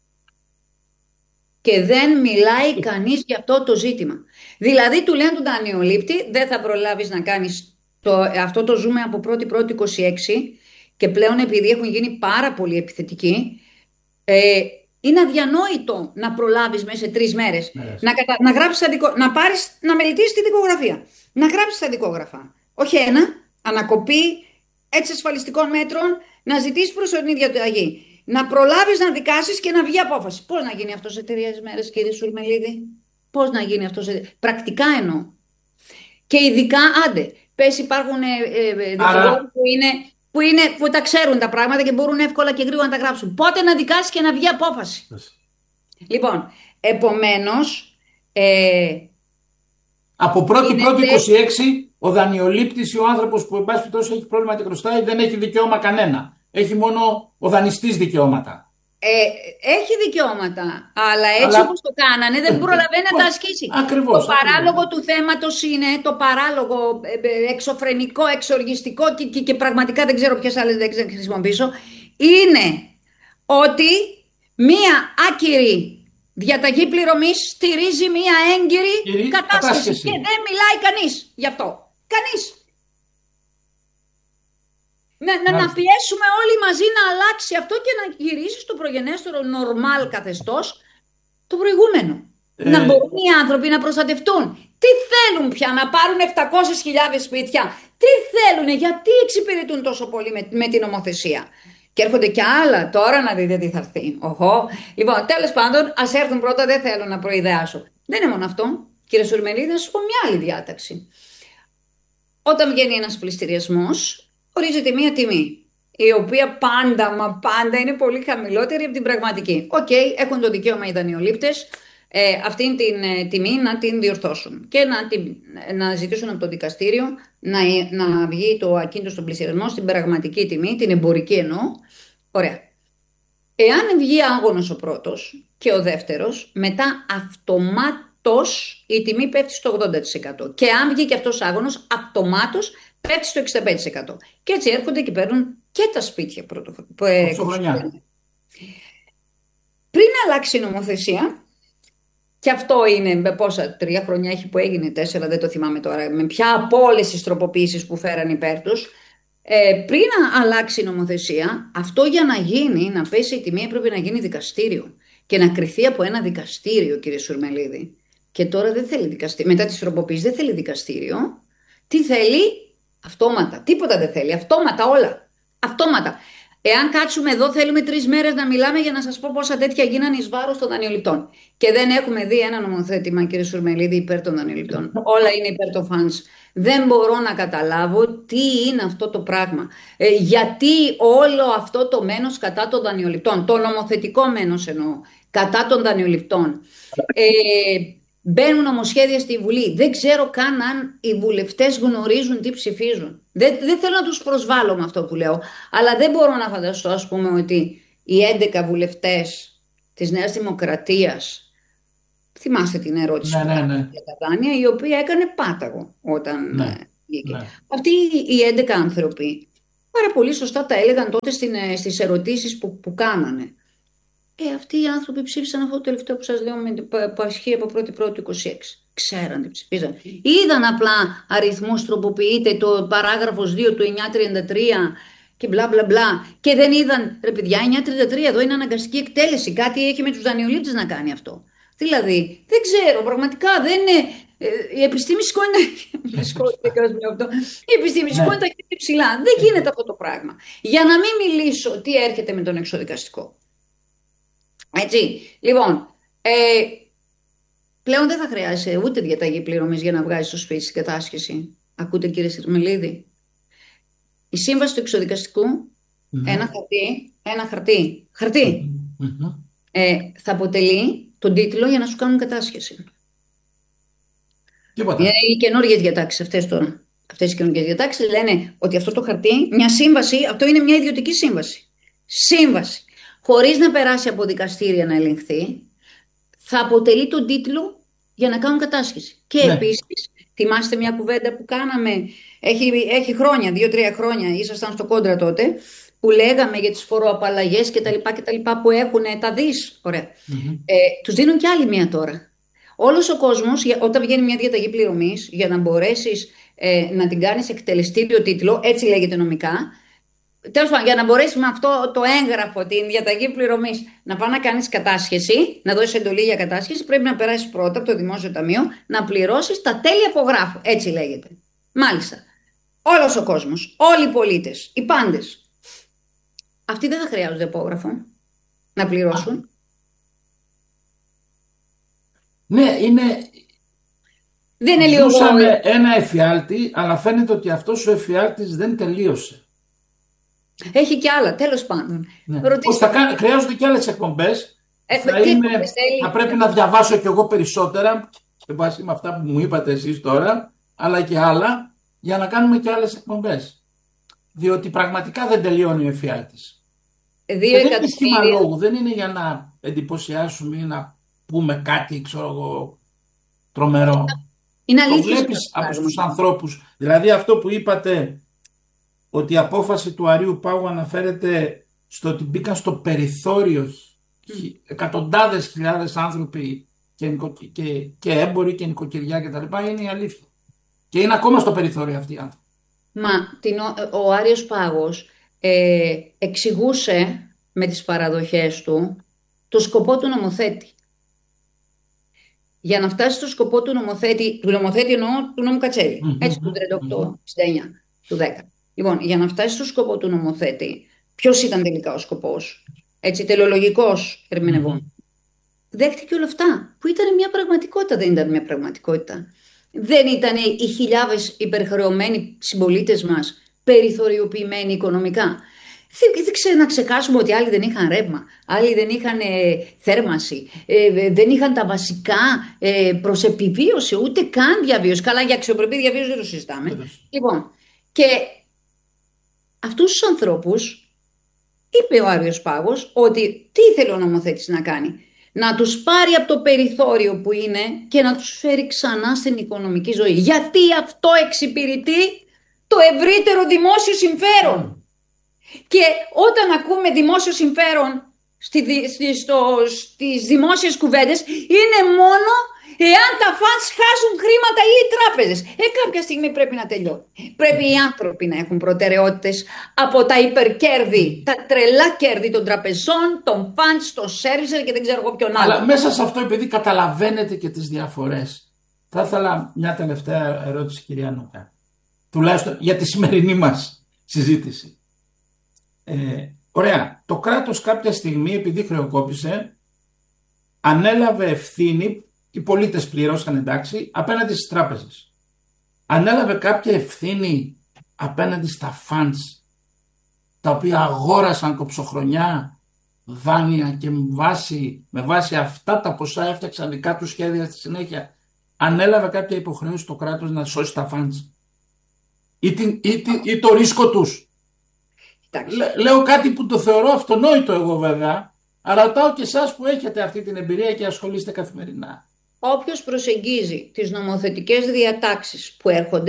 Speaker 1: Και δεν μιλάει κανείς για αυτό το ζήτημα. Δηλαδή του λένε του δανειολήπτη, δεν θα προλάβεις να κάνεις το, αυτό το ζούμε από πρώτη Πρώτη είκοσι έξι και πλέον επειδή έχουν γίνει πάρα πολύ επιθετικοί, ε, είναι αδιανόητο να προλάβεις μέσα σε τρεις μέρες, ναι, να, κατα... να, γράψεις τα δικο... να, πάρεις... να μελετήσεις τη δικογραφία, να γράψεις τα δικόγραφα. Όχι ένα, ανακοπή έτσι ασφαλιστικών μέτρων, να ζητήσεις προσωρινή διαταγή. Να προλάβεις να δικάσεις και να βγει απόφαση. Πώς να γίνει αυτό σε τρεις μέρες, κύριε Σουρμελίδη? Πώς να γίνει αυτό σε... Πρακτικά εννοώ. Και ειδικά, άντε, πες υπάρχουν ε, ε, δικηγόροι που, είναι, που, είναι, που τα ξέρουν τα πράγματα και μπορούν εύκολα και γρήγορα να τα γράψουν. Πότε να δικάσεις και να βγει απόφαση? Yes. Λοιπόν, επομένως... Ε,
Speaker 2: από πρώτη Πρώτη είκοσι έξι, ο δανειολήπτης ή ο άνθρωπος που εν πάση περιπτώσει έχει πρόβλημα και χρωστάει δεν έχει δικαίωμα κανένα. Έχει μόνο ο δανειστής δικαιώματα.
Speaker 1: Ε, έχει δικαιώματα, αλλά έτσι αλλά... όπως το κάνανε δεν προλαβαίνει να τα ασκήσει.
Speaker 2: Ακριβώς.
Speaker 1: Το παράλογο ακριβώς. του θέματος είναι, το παράλογο εξωφρενικό, εξοργιστικό και, και, και πραγματικά δεν ξέρω ποιες άλλες λέξεις να χρησιμοποιήσω, είναι ότι μία άκυρη διαταγή πληρωμής στηρίζει μία έγκυρη κατάσχεση. κατάσχεση. Και δεν μιλάει κανείς γι' αυτό. Κανείς. Να, να, να πιέσουμε όλοι μαζί να αλλάξει αυτό και να γυρίσει στο προγενέστερο νορμάλ καθεστώς το προηγούμενο. Ε... Να μπορούν οι άνθρωποι να προστατευτούν. Τι θέλουν πια, να πάρουν επτακόσιες χιλιάδες σπίτια? Τι θέλουν, γιατί εξυπηρετούν τόσο πολύ με, με την νομοθεσία? Και έρχονται και άλλα τώρα να δείτε τι θα έρθει. Οχο. Λοιπόν, τέλος πάντων, ας έρθουν πρώτα, δεν θέλω να προειδεάσω. Δεν είναι μόνο αυτό. Κύριε Σουρμελίδη, να σου πω μια άλλη διάταξη. Όταν βγαίνει ένας πληστηριασμός, ορίζεται μία τιμή, η οποία πάντα, μα πάντα είναι πολύ χαμηλότερη από την πραγματική. Οκ, okay, έχουν το δικαίωμα οι δανειολήπτες ε, αυτήν την ε, τιμή να την διορθώσουν και να, την, να ζητήσουν από το δικαστήριο να, να βγει το ακίνητο στον πληστηριασμό στην πραγματική τιμή, την εμπορική εννοώ. Ωραία. Εάν βγει άγωνος ο πρώτος και ο δεύτερος, μετά αυτομάτως η τιμή πέφτει στο ογδόντα τοις εκατό. Και αν βγει και αυτός άγωνος, αυτομάτως πέφτει στο εξήντα πέντε τοις εκατό. Και έτσι έρχονται και παίρνουν και τα σπίτια πρώτο χρονιά. Πριν αλλάξει η νομοθεσία, και αυτό είναι με πόσα τρία χρόνια έχει που έγινε, τέσσερα δεν το θυμάμαι τώρα, με ποια από όλες τις τροποποίησεις που φέραν υπέρ τους, ε, πριν αλλάξει η νομοθεσία, αυτό για να γίνει, να πέσει η τιμή, έπρεπε να γίνει δικαστήριο και να κριθεί από ένα δικαστήριο, κύριε Σουρμελίδη. Και τώρα δεν θέλει δικαστήριο, μετά τις τροποποίησεις δεν θέλει δικαστήριο. Τι θέλει? Αυτόματα. Τίποτα δεν θέλει. Αυτόματα όλα. Αυτόματα. Εάν κάτσουμε εδώ, θέλουμε τρεις μέρες να μιλάμε για να σας πω πόσα τέτοια γίνανε εις βάρος των δανειοληπτών. Και δεν έχουμε δει ένα νομοθέτημα, κύριε Σουρμελίδη, υπέρ των δανειοληπτών. Όλα είναι υπέρ των φανς. Δεν μπορώ να καταλάβω τι είναι αυτό το πράγμα. Ε, γιατί όλο αυτό το μένος κατά των δανειοληπτών, το νομοθετικό μένος εννοώ, κατά των δανειοληπτών. Ε, Μπαίνουν νομοσχέδια στη Βουλή. Δεν ξέρω καν αν οι βουλευτές γνωρίζουν τι ψηφίζουν. Δεν, δεν θέλω να τους προσβάλλω με αυτό που λέω. Αλλά δεν μπορώ να φανταστώ, ας πούμε, ότι οι έντεκα βουλευτές της Νέας Δημοκρατίας Θυμάστε την ερώτηση
Speaker 2: Ναι,
Speaker 1: που
Speaker 2: ναι,
Speaker 1: κάνατε
Speaker 2: ναι.
Speaker 1: για τα δάνεια, η οποία έκανε πάταγο όταν
Speaker 2: Ναι,
Speaker 1: ε, βγήκε.
Speaker 2: ναι.
Speaker 1: Αυτοί οι έντεκα άνθρωποι πάρα πολύ σωστά τα έλεγαν τότε στην, ε, στις ερωτήσεις που, που κάνανε. Ε, αυτοί οι άνθρωποι ψήφισαν αυτό το τελευταίο που σας λέω με, που, που ασχεί από πρώτη πρώτη του είκοσι έξι. Ξέραν τι ψηφίζαν. Είδαν απλά αριθμούς, τροποποιείται το παράγραφος δύο του εννιακόσια τριάντα τρία και μπλα μπλα μπλα. Και δεν είδαν, ρε παιδιά, εννιακόσια τριάντα τρία εδώ είναι αναγκαστική εκτέλεση. Κάτι έχει με τους δανειολήπτες να κάνει αυτό. Δηλαδή, δεν ξέρω, πραγματικά δεν είναι. ε, Η επιστήμη σηκώνει τα χέρια. Η επιστήμη σηκώνει
Speaker 2: Ναι.
Speaker 1: τα χέρια ψηλά. Δεν γίνεται αυτό το πράγμα. Για να μην μιλήσω τι έρχεται με τον εξοδικαστικό. Έτσι. Λοιπόν, ε, πλέον δεν θα χρειάζεσαι ούτε διαταγή πληρωμής για να βγάζεις το σπίτι στην κατάσχεση. Ακούτε, κύριε Σιρμελίδη. Η σύμβαση του εξοδικαστικού,
Speaker 2: Ναι.
Speaker 1: ένα χαρτί, ένα χαρτί, χαρτί,
Speaker 2: Μμμ.
Speaker 1: ε, θα αποτελεί τον τίτλο για να σου κάνουν κατάσχεση.
Speaker 2: Τίποτα.
Speaker 1: Είναι οι καινούργιες διατάξεις αυτές τώρα. Αυτές οι καινούργιες διατάξεις λένε ότι αυτό το χαρτί, μια σύμβαση, αυτό είναι μια ιδιωτική σύμβαση. Σύμβαση. Χωρίς να περάσει από δικαστήρια να ελεγχθεί, θα αποτελεί τον τίτλο για να κάνουν κατάσχεση. Και
Speaker 2: Ναι.
Speaker 1: επίσης, θυμάστε μια κουβέντα που κάναμε, έχει, έχει χρόνια, δύο-τρία χρόνια, ήσασταν στο κόντρα τότε, που λέγαμε για τις φοροαπαλλαγές και τα λοιπά και τα λοιπά που έχουν τα δις. Ωραία.
Speaker 2: Μμμ.
Speaker 1: Ε, τους δίνουν κι άλλη μία τώρα. Όλος ο κόσμος, για- όταν βγαίνει μια διαταγή πληρωμής, για να μπορέσεις ε, να την κάνεις εκτελεστήριο τίτλο, έτσι λέγεται νομικά, τέλος πάντων, για να μπορέσεις με αυτό το έγγραφο, την διαταγή πληρωμής, να πάει να κάνεις κατάσχεση, να δώσεις εντολή για κατάσχεση, πρέπει να περάσεις πρώτα από το Δημόσιο Ταμείο, να πληρώσεις τα τέλη απογράφου. Έτσι λέγεται. Μάλιστα. Όλος ο κόσμος, όλοι οι πολίτες, οι πάντες. Αυτοί δεν θα χρειάζονται απόγραφο να πληρώσουν.
Speaker 2: Ναι, είναι.
Speaker 1: Δεν είναι λίγο.
Speaker 2: Ζούσαμε ένα εφιάλτη, αλλά φαίνεται ότι αυτός ο εφιάλτης δεν τελείωσε.
Speaker 1: Έχει κι άλλα, τέλος πάντων.
Speaker 2: Ναι.
Speaker 1: Ρωτήστε
Speaker 2: Όχι, θα
Speaker 1: με.
Speaker 2: κα- χρειάζονται και άλλες εκπομπές.
Speaker 1: Ε,
Speaker 2: θα,
Speaker 1: τι
Speaker 2: είμαι-
Speaker 1: εκπομπές θέλει?
Speaker 2: θα πρέπει να διαβάσω κι εγώ περισσότερα, σε βάση με αυτά που μου είπατε εσείς τώρα, αλλά και άλλα, για να κάνουμε και άλλες εκπομπές. Διότι πραγματικά δεν τελειώνει ο εφιάλτης.
Speaker 1: Δύο
Speaker 2: Και δεν είναι σχήμα
Speaker 1: εκατομμύρια.
Speaker 2: λόγου, δεν είναι για να εντυπωσιάσουμε ή να πούμε κάτι, ξέρω εγώ, τρομερό.
Speaker 1: Είναι
Speaker 2: Το
Speaker 1: αλήθεια.
Speaker 2: βλέπεις από στους ανθρώπους. Δηλαδή αυτό που είπατε, ότι η απόφαση του Αρείου Πάγου αναφέρεται στο ότι μπήκαν στο περιθώριο χι- εκατοντάδες χιλιάδες άνθρωποι και, νοικοκυ- και, και έμποροι και νοικοκυριά κτλ. Είναι η αλήθεια. Και είναι ακόμα στο περιθώριο αυτοί οι άνθρωποι.
Speaker 1: Μα την, ο, ο Άριος Πάγος ε, εξηγούσε με τις παραδοχές του το σκοπό του νομοθέτη. Για να φτάσει στο σκοπό του νομοθέτη, του νομοθέτη εννοώ του νόμου Κατσέλη,
Speaker 2: Μμμ,
Speaker 1: έτσι, του
Speaker 2: μμμ,
Speaker 1: τριάντα οκτώ,
Speaker 2: μμμ.
Speaker 1: εξήντα εννιά, του δέκα. Λοιπόν, για να φτάσει στο σκοπό του νομοθέτη, ποιος ήταν τελικά ο σκοπός, έτσι, τελεολογικός ερμηνευόμενο. Δέχτηκε όλα αυτά, που ήταν μια πραγματικότητα, δεν ήταν μια πραγματικότητα. Δεν ήταν οι χιλιάδες υπερχρεωμένοι συμπολίτες μας περιθωριοποιημένοι οικονομικά. Δεν, δεν ξέρω να ξεχάσουμε ότι άλλοι δεν είχαν ρεύμα, άλλοι δεν είχαν ε, θέρμανση, ε, δεν είχαν τα βασικά ε, προς επιβίωση, ούτε καν διαβίωση. Καλά, για αξιοπρεπή διαβίωση δεν το συζητάμε.
Speaker 2: Βέβαιως.
Speaker 1: Λοιπόν, και αυτούς τους ανθρώπους είπε ο Άριος Πάγος ότι τι ήθελε ο νομοθέτης να κάνει. Να τους πάρει από το περιθώριο που είναι και να τους φέρει ξανά στην οικονομική ζωή. Γιατί αυτό εξυπηρετεί το ευρύτερο δημόσιο συμφέρον. Και όταν ακούμε δημόσιο συμφέρον στη, στη, στο, στις δημόσιες κουβέντες, είναι μόνο εάν τα φαντς χάσουν χρήματα ή οι τράπεζες. Ε, κάποια στιγμή πρέπει να τελειώνει. Πρέπει οι άνθρωποι να έχουν προτεραιότητες από τα υπερκέρδη, τα τρελά κέρδη των τραπεζών, των φαντς, των σέρβισερ και δεν ξέρω εγώ ποιον άλλο.
Speaker 2: Αλλά μέσα σε αυτό, επειδή καταλαβαίνετε και τις διαφορές, θα ήθελα μια τελευταία ερώτηση, κυρία Νούκα. Τουλάχιστον για τη σημερινή μας συζήτηση. Ε, ωραία. Το κράτος κάποια στιγμή, επειδή χρεοκόπησε, ανέλαβε ευθύνη, οι πολίτες πληρώσαν, εντάξει, απέναντι στις τράπεζες. Ανέλαβε κάποια ευθύνη απέναντι στα funds, τα οποία αγόρασαν κοψοχρονιά δάνεια και με βάση, με βάση αυτά τα ποσά έφτιαξαν δικά τους σχέδια στη συνέχεια. Ανέλαβε κάποια υποχρέωση το κράτος να σώσει τα funds ή, την, ή, την, ή το ρίσκο τους. Λέ, λέω κάτι που το θεωρώ αυτονόητο εγώ βέβαια, αλλά ρωτάω και εσάς που έχετε αυτή την εμπειρία και ασχολείστε καθημερινά.
Speaker 1: όποιος προσεγγίζει τις νομοθετικές διατάξεις που έρχονται,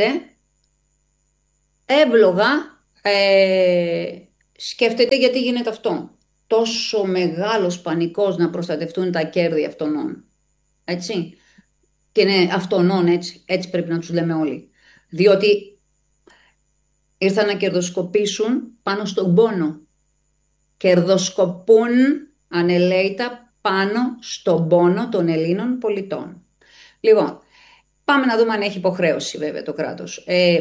Speaker 1: εύλογα ε, σκέφτεται γιατί γίνεται αυτό. Τόσο μεγάλος πανικός να προστατευτούν τα κέρδη αυτονών. Έτσι. Και είναι αυτονών, έτσι. Έτσι πρέπει να τους λέμε όλοι. Διότι ήρθαν να κερδοσκοπήσουν πάνω στον πόνο. Κερδοσκοπούν ανελαίητα πάνω στον πόνο των Ελλήνων πολιτών. Λοιπόν, πάμε να δούμε αν έχει υποχρέωση βέβαια το κράτος. Ε,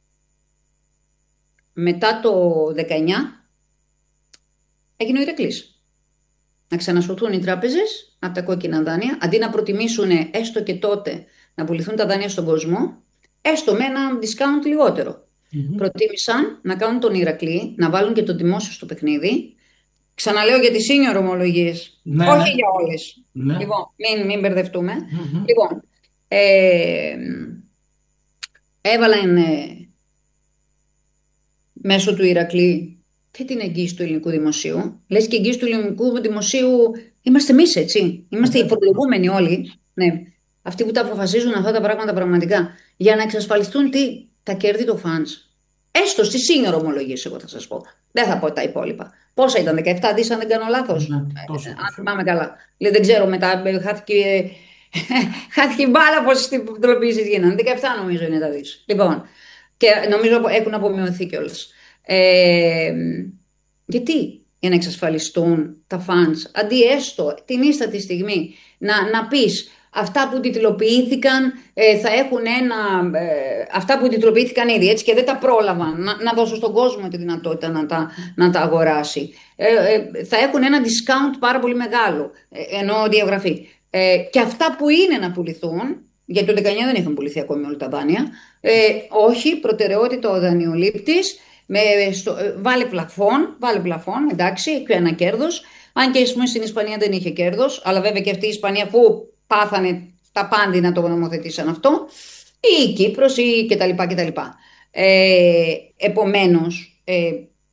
Speaker 1: μετά το δεκαεννιά έγινε ο Ηρακλής. Να ξανασωθούν οι τράπεζες από τα κόκκινα δάνεια, αντί να προτιμήσουν έστω και τότε να πουληθούν τα δάνεια στον κόσμο, έστω με ένα discount λιγότερο. Mm-hmm. Προτίμησαν να κάνουν τον Ηρακλή, να βάλουν και το δημόσιο στο παιχνίδι. Ξαναλέω για τις senior ομολογίες, ναι, όχι ναι. για όλες. Ναι. Λοιπόν, μην, μην μπερδευτούμε. Mm-hmm. Λοιπόν, ε, έβαλαν ε, μέσω του Ηρακλή και την εγγύηση του ελληνικού δημοσίου. Λες και εγγύηση του ελληνικού δημοσίου είμαστε εμείς, έτσι. Είμαστε οι φορολογούμενοι όλοι. Ναι. Αυτοί που τα αποφασίζουν αυτά τα πράγματα πραγματικά. Για να εξασφαλιστούν τι, τα κέρδη των funds. Έστω στις senior ομολογίες, εγώ θα σας πω. Δεν θα πω τα υπόλοιπα. Πόσα ήταν, δεκαεπτά δις αν δεν κάνω λάθος. Ναι, τόσο, ε, αν θυμάμαι καλά. Λέει, δεν ξέρω μετά, χάθηκε, χάθηκε μπάλα πόσες τυποποιήσεις γίνανε. δεκαεπτά νομίζω είναι τα δις. Λοιπόν, και νομίζω έχουν απομειωθεί κιόλας. Ε, γιατί, για να εξασφαλιστούν τα funds, αντί έστω την ίστατη στιγμή να, να πεις αυτά που τιτλοποιήθηκαν ε, θα έχουν ένα. Ε, αυτά που τιτλοποιήθηκαν ήδη έτσι και δεν τα πρόλαβαν να, να δώσουν στον κόσμο τη δυνατότητα να τα, να τα αγοράσει. Ε, ε, θα έχουν ένα discount πάρα πολύ μεγάλο, ε, εννοώ διαγραφή. Ε, και αυτά που είναι να πουληθούν, γιατί το δεκαεννιά δεν είχαν πουληθεί ακόμη όλα τα δάνεια, ε, όχι, προτεραιότητα ο δανειολήπτης, με, στο, ε, βάλε πλαφόν, βάλε πλαφόν, εντάξει, και ένα κέρδος. Αν και πούμε, στην Ισπανία δεν είχε κέρδος, αλλά βέβαια και αυτή η Ισπανία που πάθανε τα πάντη να το νομοθετήσαν αυτό, ή η Κύπρος ή κτλ. κτλ. Ε, επομένως, ε,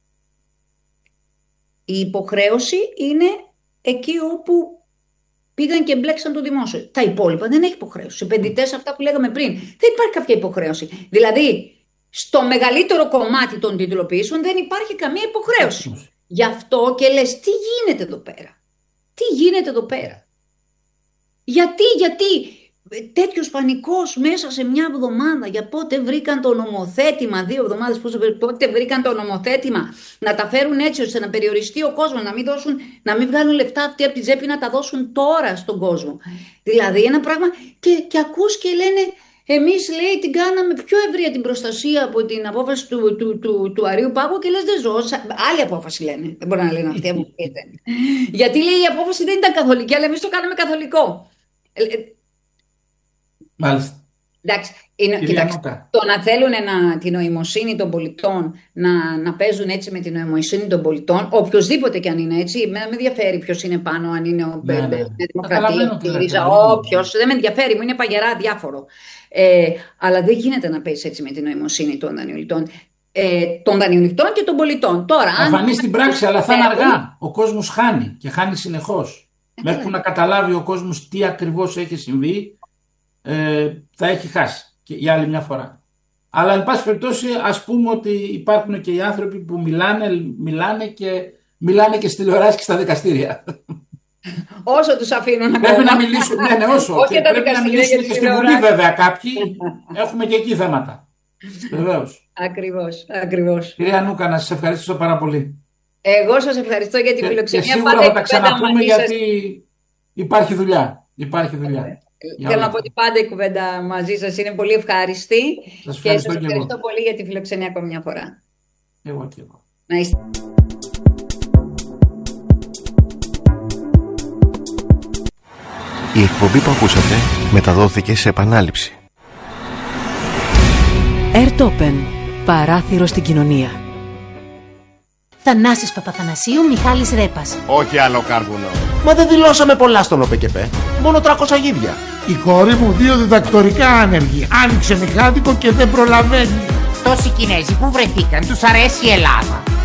Speaker 1: η υποχρέωση είναι εκεί όπου πήγαν και μπλέξαν το δημόσιο. Τα υπόλοιπα δεν έχει υποχρέωση. Οι επενδυτές, αυτά που λέγαμε πριν, δεν υπάρχει κάποια υποχρέωση. Δηλαδή, στο μεγαλύτερο κομμάτι των τιτλοποιήσεων δεν υπάρχει καμία υποχρέωση. Γι' αυτό και λες, τι γίνεται εδώ πέρα. Τι γίνεται εδώ πέρα. Γιατί, γιατί τέτοιος πανικός μέσα σε μια εβδομάδα, για πότε βρήκαν το νομοθέτημα, δύο εβδομάδες, πότε βρήκαν το νομοθέτημα, να τα φέρουν έτσι ώστε να περιοριστεί ο κόσμος, να μην, δώσουν, να μην βγάλουν λεφτά αυτοί από τη τσέπη, να τα δώσουν τώρα στον κόσμο. Δηλαδή ένα πράγμα και, και ακούς και λένε, εμείς λέει την κάναμε πιο ευρεία την προστασία από την απόφαση του, του, του, του Αρείου Πάγου και λες δεν ζω, άλλη απόφαση λένε, δεν μπορεί να λένε αυτή η γιατί λέει η απόφαση δεν ήταν καθολική, αλλά εμείς το κάναμε καθολικό.
Speaker 2: Μάλιστα.
Speaker 1: Εντάξει, είναι, κοιτάξτε, το να θέλουν να, την νοημοσύνη των πολιτών να, να παίζουν έτσι με την νοημοσύνη των πολιτών, οποιοδήποτε και αν είναι έτσι, με, με ενδιαφέρει ποιος είναι πάνω, αν είναι ο ναι, ναι. Δημοκρατία, η Ρίζα, όποιος, δεν με ενδιαφέρει, μου είναι παγερά διάφορο. Ε, αλλά δεν γίνεται να παίζει έτσι με την νοημοσύνη των δανειοληπτών. Ε, των δανειοληπτών και των πολιτών. Τώρα,
Speaker 2: θα φανεί στην πράξη, αλλά θα είναι αργά. Ο κόσμος χάνει και χάνει συνεχώς. Ε, Μέχρι που να καταλάβει ο κόσμος τι ακριβώς έχει συμβεί, ε, θα έχει χάσει και για άλλη μια φορά. Αλλά εν πάση περιπτώσει, ας πούμε ότι υπάρχουν και οι άνθρωποι που μιλάνε, μιλάνε και μιλάνε και στη τηλεοράση και στα δικαστήρια.
Speaker 1: Όσο τους αφήνουν να
Speaker 2: πρέπει να μιλήσουν. Ναι, ναι, όσο. Όχι και πρέπει να μιλήσουν και στη Βουλή, βέβαια. Κάποιοι έχουμε και εκεί θέματα. Βεβαίως.
Speaker 1: Ακριβώς, ακριβώς.
Speaker 2: Κυρία Νούκα, να σας ευχαριστήσω πάρα πολύ.
Speaker 1: Εγώ σας ευχαριστώ για τη φιλοξενία.
Speaker 2: Και σίγουρα θα τα ξαναπούμε γιατί υπάρχει δουλειά. Υπάρχει δουλειά.
Speaker 1: Θέλω να πω ότι πάντα η κουβέντα μαζί σας είναι πολύ ευχάριστη. Σας ευχαριστώ και σας ευχαριστώ εγώ. πολύ για τη φιλοξενία ακόμη μια φορά.
Speaker 2: Εγώ και εγώ.
Speaker 1: Να είστε.
Speaker 3: Η εκπομπή που ακούσατε μεταδόθηκε σε επανάληψη. Ερτόπεν, παράθυρο στην κοινωνία.
Speaker 4: Θανάσης Παπαθανασίου, Μιχάλης Ρέπας.
Speaker 5: Όχι άλλο κάρβουνο.
Speaker 3: Μα δεν δηλώσαμε πολλά στον ΟΠΕΚΕΠΕ. Μόνο τριακόσια γίδια.
Speaker 6: Η κόρη μου δύο διδακτορικά άνεργη. Άνοιξε μηχάδικο και δεν προλαβαίνει.
Speaker 7: Τόσοι Κινέζοι που βρεθήκαν, τους αρέσει η Ελλάδα.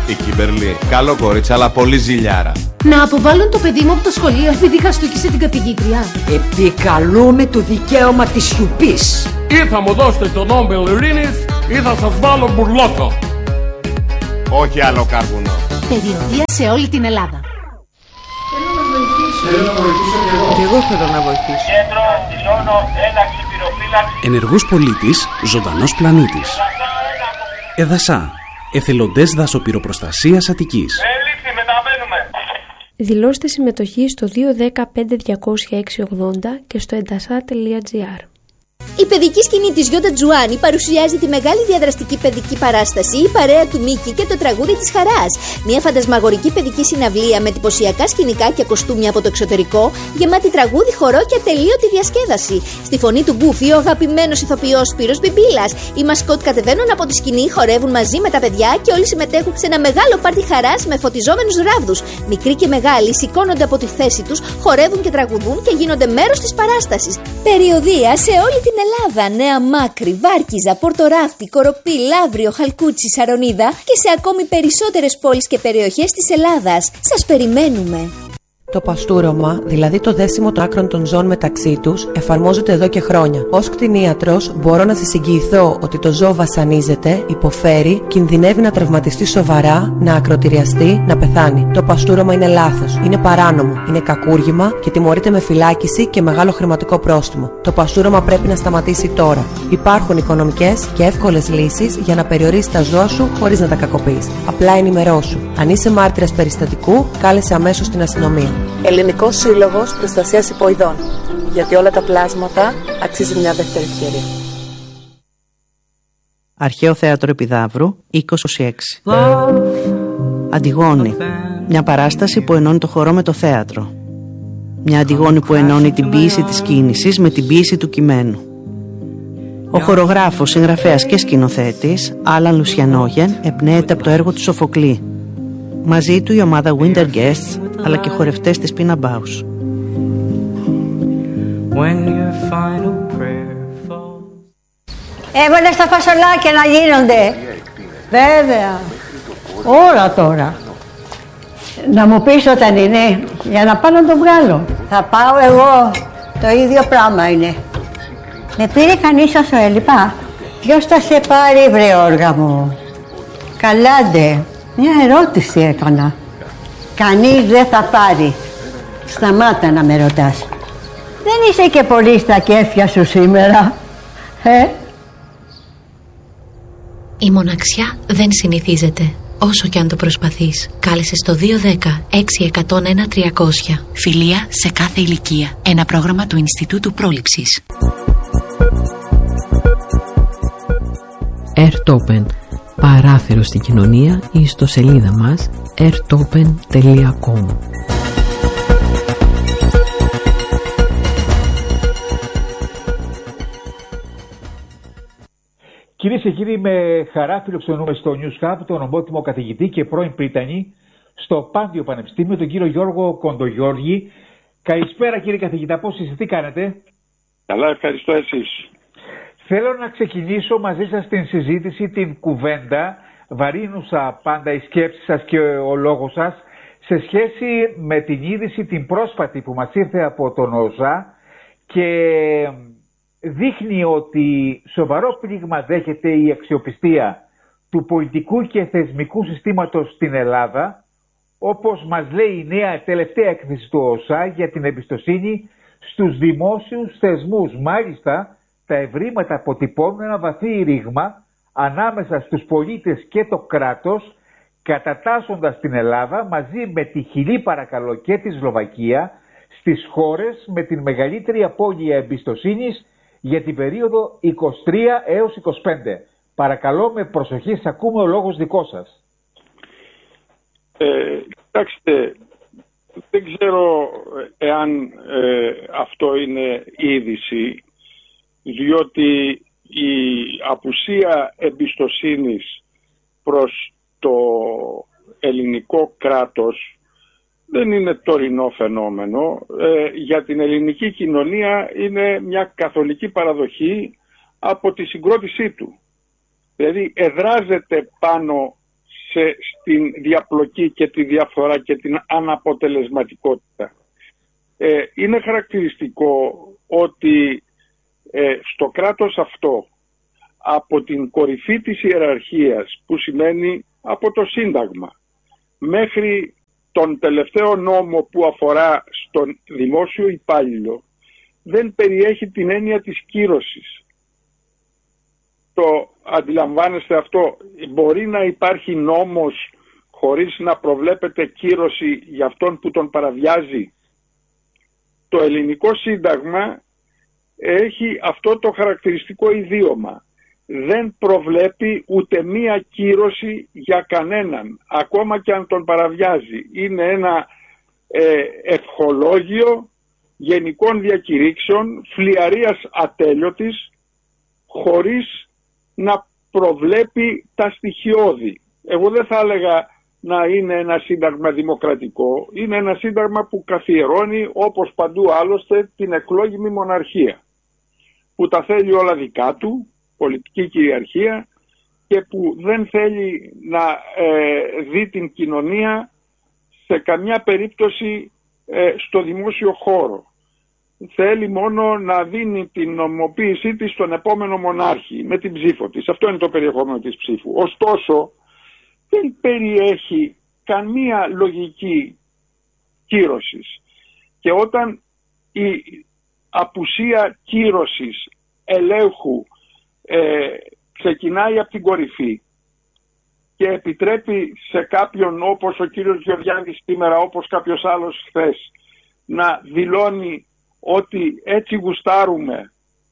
Speaker 3: Η Κιμπερλή, καλό κορίτσι, αλλά πολύ ζηλιάρα.
Speaker 4: Να αποβάλουν το παιδί μου από το σχολείο επειδή χαστούκισε την καθηγήτρια.
Speaker 5: Επικαλούμε το δικαίωμα της σιωπής.
Speaker 7: Ή θα μου δώσετε τον Νόμπελ Ειρήνης ή θα σας βάλω μπουρλότο.
Speaker 3: Όχι άλλο καρβουνό.
Speaker 4: Περιοδεία σε όλη την Ελλάδα.
Speaker 2: Θέλω να βοηθήσω. Θέλω να βοηθήσω και εγώ.
Speaker 8: Και εγώ θέλω να βοηθήσω.
Speaker 9: Κέντρο Ζώνο Ένταξη Πυροφύλαξη.
Speaker 10: Ενεργός πολίτης, ζωντανός πλανήτης. Εδασά. Εθελοντές δασοπυροπροστασίας Αττικής.
Speaker 9: Έληξη, μεταβαίνουμε.
Speaker 11: Δηλώστε συμμετοχή στο δύο ένα μηδέν πέντε διακόσια έξι ογδόντα και στο εντασά τελεία τζι άρ.
Speaker 12: Η παιδική σκηνή της Γιώτα Τζουάνι παρουσιάζει τη μεγάλη διαδραστική παιδική παράσταση «Η παρέα του Μίκη και το τραγούδι της χαράς». Μια φαντασμαγορική παιδική συναυλία με εντυπωσιακά σκηνικά και κοστούμια από το εξωτερικό, γεμάτη τραγούδι, χορό και ατελείωτη διασκέδαση. Στη φωνή του Γκούφι, ο αγαπημένος ηθοποιός Σπύρος Μπιμπίλας. Οι μασκότ κατεβαίνουν από τη σκηνή, χορεύουν μαζί με τα παιδιά και όλοι συμμετέχουν σε ένα μεγάλο πάρτι χαράς με φωτιζόμενους ράβδους. Μικροί και μεγάλοι σηκώνονται από τη θέση τους, χορεύουν και τραγουδούν και γίνονται μέρος της παράστασης. Περιοδεία σε όλη την Ελλάδα, Νέα Μάκρη, Βάρκιζα, Πορτοράφτη, Κοροπή, Λαύριο, Χαλκούτσι, Σαρονίδα και σε ακόμη περισσότερες πόλεις και περιοχές της Ελλάδας. Σας περιμένουμε!
Speaker 8: Το παστούρωμα, δηλαδή το δέσιμο των άκρων των ζώων μεταξύ τους, εφαρμόζεται εδώ και χρόνια. Ως κτηνίατρος, μπορώ να σας εγγυηθώ ότι το ζώο βασανίζεται, υποφέρει, κινδυνεύει να τραυματιστεί σοβαρά, να ακροτηριαστεί, να πεθάνει. Το παστούρωμα είναι λάθος, είναι παράνομο, είναι κακούργημα και τιμωρείται με φυλάκιση και μεγάλο χρηματικό πρόστιμο. Το παστούρωμα πρέπει να σταματήσει τώρα. Υπάρχουν οικονομικές και εύκολες λύσεις για να περιορίσεις τα ζώα σου χωρίς να τα κακοποιείς. Απλά ενημερώσου. Αν είσαι μάρτυρας περιστατικού, κάλεσε αμέσως την αστυνομία. Ελληνικός Σύλλογος Προστασίας Υποειδών. Γιατί όλα τα πλάσματα αξίζει μια δεύτερη ευκαιρία.
Speaker 13: Αρχαίο Θέατρο Επιδαύρου, είκοσι έξι. Αντιγόνη. Μια παράσταση που ενώνει το χορό με το θέατρο. Μια Αντιγόνη που ενώνει την ποίηση της κίνησης με την ποίηση του κειμένου. Ο χορογράφος, συγγραφέας και σκηνοθέτης, Άλαν Λουσιανόγεν, εμπνέεται από το έργο του Σοφοκλή. Μαζί του η ομάδα Winter Guests, αλλά και χορευτές της Πίνα Μπάους.
Speaker 14: Έβαλες τα φασολάκια να γίνονται. Βέβαια. Όλα τώρα. Να μου πεις όταν είναι, για να πάω να το βγάλω. Θα πάω εγώ. Το ίδιο πράγμα είναι. Με πήρε κανείς όσο έλειπα. Ποιος θα σε πάρει, βρε όργα μου? Καλάντε. Μια ερώτηση έκανα. Κανείς δεν θα πάρει. Σταμάτα να με ρωτάς. Δεν είσαι και πολύ στα κέφια σου σήμερα, ε?
Speaker 4: Η μοναξιά δεν συνηθίζεται, όσο και αν το προσπαθείς. Κάλεσε στο δύο ένα μηδέν έξι ένα μηδέν ένα τριακόσια. Φιλία σε κάθε ηλικία. Ένα πρόγραμμα του Ινστιτούτου Πρόληψης.
Speaker 15: Airtopen. Παράθυρο στην κοινωνία ή ιστοσελίδα μας airtopen τελεία com.
Speaker 16: Κυρίες και κύριοι, με χαρά φιλοξενούμε στο News Hub τον ομότιμο καθηγητή και πρώην πρίτανη στο Πάντιο Πανεπιστήμιο, τον κύριο Γιώργο Κοντογιώργη. Καλησπέρα κύριε καθηγητά, πώς είστε, τι κάνετε?
Speaker 17: Καλά, ευχαριστώ, εσείς?
Speaker 16: Θέλω να ξεκινήσω μαζί σας την συζήτηση, την κουβέντα, βαρύνουσα πάντα η σκέψη σας και ο λόγος σας, σε σχέση με την είδηση την πρόσφατη που μας ήρθε από τον ΟΣΑ και δείχνει ότι σοβαρό πλήγμα δέχεται η αξιοπιστία του πολιτικού και θεσμικού συστήματος στην Ελλάδα, όπως μας λέει η νέα τελευταία έκθεση του ΟΣΑ για την εμπιστοσύνη στους δημόσιους θεσμούς. Μάλιστα, τα ευρήματα αποτυπώνουν ένα βαθύ ρήγμα ανάμεσα στους πολίτες και το κράτος, κατατάσσοντας την Ελλάδα μαζί με τη Χιλή παρακαλώ και τη Σλοβακία στις χώρες με την μεγαλύτερη απώλεια εμπιστοσύνης για την περίοδο είκοσι τρία έως είκοσι πέντε. Παρακαλώ με προσοχή, σας ακούμε, ο λόγος δικό σας.
Speaker 17: Ε, κοιτάξτε, δεν ξέρω εάν ε, αυτό είναι είδηση, διότι η απουσία εμπιστοσύνης προς το ελληνικό κράτος δεν είναι τωρινό φαινόμενο. Ε, για την ελληνική κοινωνία είναι μια καθολική παραδοχή από τη συγκρότησή του. Δηλαδή εδράζεται πάνω σε, στην διαπλοκή και τη διαφθορά και την αναποτελεσματικότητα. Ε, είναι χαρακτηριστικό ότι ε, στο κράτος αυτό, από την κορυφή της ιεραρχίας, που σημαίνει από το Σύνταγμα, μέχρι τον τελευταίο νόμο που αφορά στον δημόσιο υπάλληλο, δεν περιέχει την έννοια της κύρωσης. Το αντιλαμβάνεστε αυτό? Μπορεί να υπάρχει νόμος χωρίς να προβλέπεται κύρωση για αυτόν που τον παραβιάζει? Το ελληνικό Σύνταγμα έχει αυτό το χαρακτηριστικό ιδίωμα. Δεν προβλέπει ούτε μία κύρωση για κανέναν, ακόμα και αν τον παραβιάζει. Είναι ένα ε, ευχολόγιο γενικών διακηρύξεων, φλιαρίας ατέλειωτης, χωρίς να προβλέπει τα στοιχειώδη. Εγώ δεν θα έλεγα να είναι ένα σύνταγμα δημοκρατικό. Είναι ένα σύνταγμα που καθιερώνει, όπως παντού άλλωστε, την εκλόγιμη μοναρχία, που τα θέλει όλα δικά του, πολιτική κυριαρχία, και που δεν θέλει να ε, δει την κοινωνία σε καμιά περίπτωση ε, στο δημόσιο χώρο. Θέλει μόνο να δίνει την νομιμοποίησή της στον επόμενο μονάρχη με την ψήφο της. Αυτό είναι το περιεχόμενο της ψήφου. Ωστόσο, δεν περιέχει καμία λογική κύρωσης. Και όταν η απουσία κύρωσης, ελέγχου, ε, ξεκινάει από την κορυφή και επιτρέπει σε κάποιον, όπως ο κύριος Γεωργιάδης σήμερα, όπως κάποιος άλλος χθες, να δηλώνει ότι έτσι γουστάρουμε,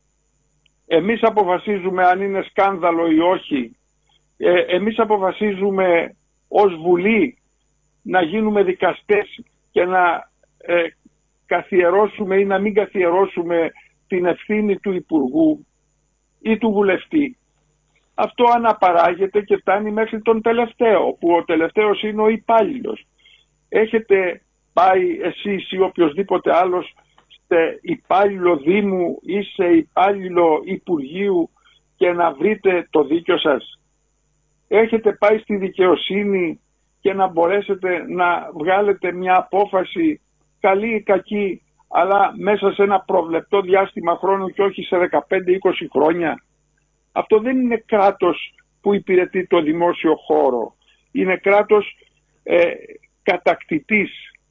Speaker 17: εμείς αποφασίζουμε αν είναι σκάνδαλο ή όχι, ε, εμείς αποφασίζουμε ως Βουλή να γίνουμε δικαστές και να ε, καθιερώσουμε ή να μην καθιερώσουμε την ευθύνη του Υπουργού ή του Βουλευτή. Αυτό αναπαράγεται και φτάνει μέχρι τον τελευταίο, που ο τελευταίος είναι ο υπάλληλος. Έχετε πάει εσείς ή οποιοσδήποτε άλλος σε υπάλληλο Δήμου ή σε υπάλληλο Υπουργείου και να βρείτε το δίκιο σας? Έχετε πάει στη δικαιοσύνη και να μπορέσετε να βγάλετε μια απόφαση, καλή ή κακή, αλλά μέσα σε ένα προβλεπτό διάστημα χρόνου και όχι σε δεκαπέντε με είκοσι χρόνια? Αυτό δεν είναι κράτος που υπηρετεί το δημόσιο χώρο. Είναι κράτος ε, κατακτητής,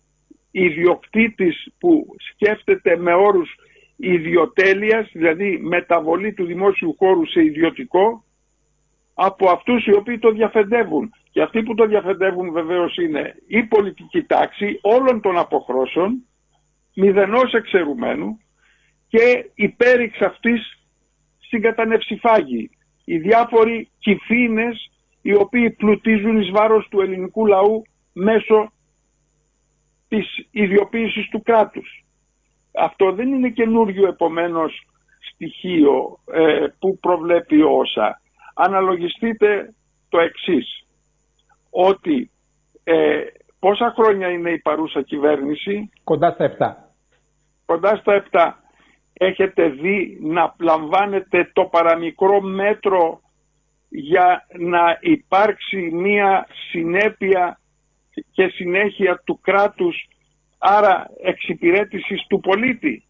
Speaker 17: ιδιοκτήτης που σκέφτεται με όρους ιδιοτέλειας, δηλαδή μεταβολή του δημόσιου χώρου σε ιδιωτικό, από αυτούς οι οποίοι το διαφεντεύουν. Και αυτοί που το διαφεντεύουν βεβαίως είναι η πολιτική τάξη όλων των αποχρώσεων, μηδενός εξαιρουμένου, και υπέριξ αυτής συγκατανευσιφάγοι, οι διάφοροι κυφήνες οι οποίοι πλουτίζουν εις βάρος του ελληνικού λαού μέσω της ιδιοποίησης του κράτους. Αυτό δεν είναι καινούριο επομένως στοιχείο ε, που προβλέπει όσα. Αναλογιστείτε το εξής, ότι ε, πόσα χρόνια είναι η παρούσα κυβέρνηση?
Speaker 16: Κοντά στα επτά.
Speaker 17: Κοντά στα επτά. Έχετε δει να λαμβάνετε το παραμικρό μέτρο για να υπάρξει μία συνέπεια και συνέχεια του κράτους, άρα εξυπηρέτησης του πολίτη?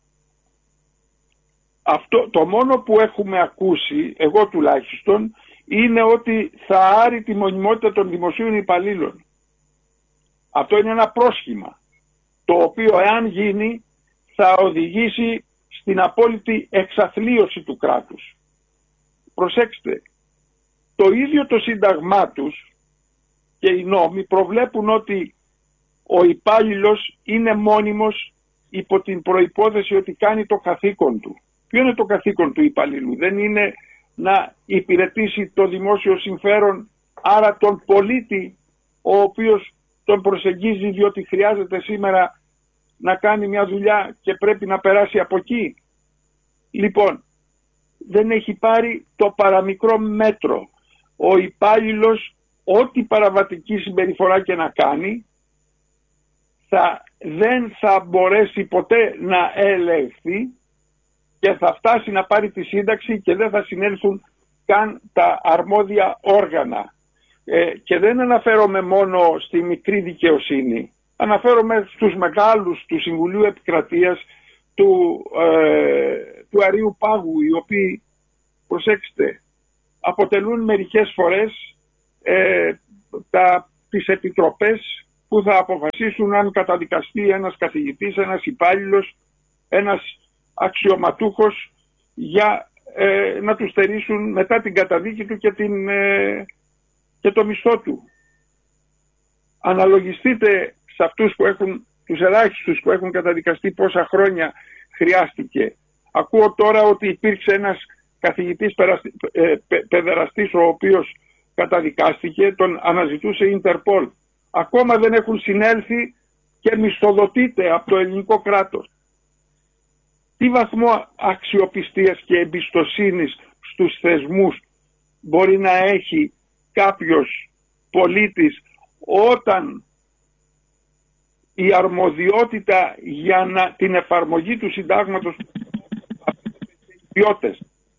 Speaker 17: Αυτό το μόνο που έχουμε ακούσει, εγώ τουλάχιστον, είναι ότι θα άρει τη μονιμότητα των δημοσίων υπαλλήλων. Αυτό είναι ένα πρόσχημα, το οποίο εάν γίνει θα οδηγήσει στην απόλυτη εξαθλίωση του κράτους. Προσέξτε, το ίδιο το σύνταγμά τους και οι νόμοι προβλέπουν ότι ο υπάλληλος είναι μόνιμος υπό την προϋπόθεση ότι κάνει το καθήκον του. Ποιο είναι το καθήκον του υπαλλήλου? Δεν είναι να υπηρετήσει το δημόσιο συμφέρον, άρα τον πολίτη, ο οποίος τον προσεγγίζει διότι χρειάζεται σήμερα να κάνει μια δουλειά και πρέπει να περάσει από εκεί? Λοιπόν, δεν έχει πάρει το παραμικρό μέτρο. Ο υπάλληλος, ό,τι παραβατική συμπεριφορά και να κάνει, θα, δεν θα μπορέσει ποτέ να ελεγχθεί και θα φτάσει να πάρει τη σύνταξη και δεν θα συνέλθουν καν τα αρμόδια όργανα. Ε, και δεν αναφέρομαι μόνο στη μικρή δικαιοσύνη, αναφέρομαι στους μεγάλους του Συμβουλίου Επικρατείας, του, ε, του Αρείου Πάγου, οι οποίοι, προσέξτε, αποτελούν μερικές φορές ε, τα, τις επιτροπές που θα αποφασίσουν αν καταδικαστεί ένας καθηγητής, ένας υπάλληλος, ένας αξιωματούχος για ε, να του στερήσουν μετά την καταδίκη του και, την, ε, και το μισθό του. Αναλογιστείτε σε αυτούς που έχουν, τους ελάχιστους που έχουν καταδικαστεί, πόσα χρόνια χρειάστηκε. Ακούω τώρα ότι υπήρξε ένας καθηγητής περαστη, ε, πε, παιδεραστής ο οποίος καταδικάστηκε, τον αναζητούσε η Ιντερπολ. Ακόμα δεν έχουν συνέλθει και μισθοδοτείται από το ελληνικό κράτος. Τι βαθμό αξιοπιστίας και εμπιστοσύνης στους θεσμούς μπορεί να έχει κάποιος πολίτης όταν η αρμοδιότητα για να, την εφαρμογή του συντάγματος ιδιώτες.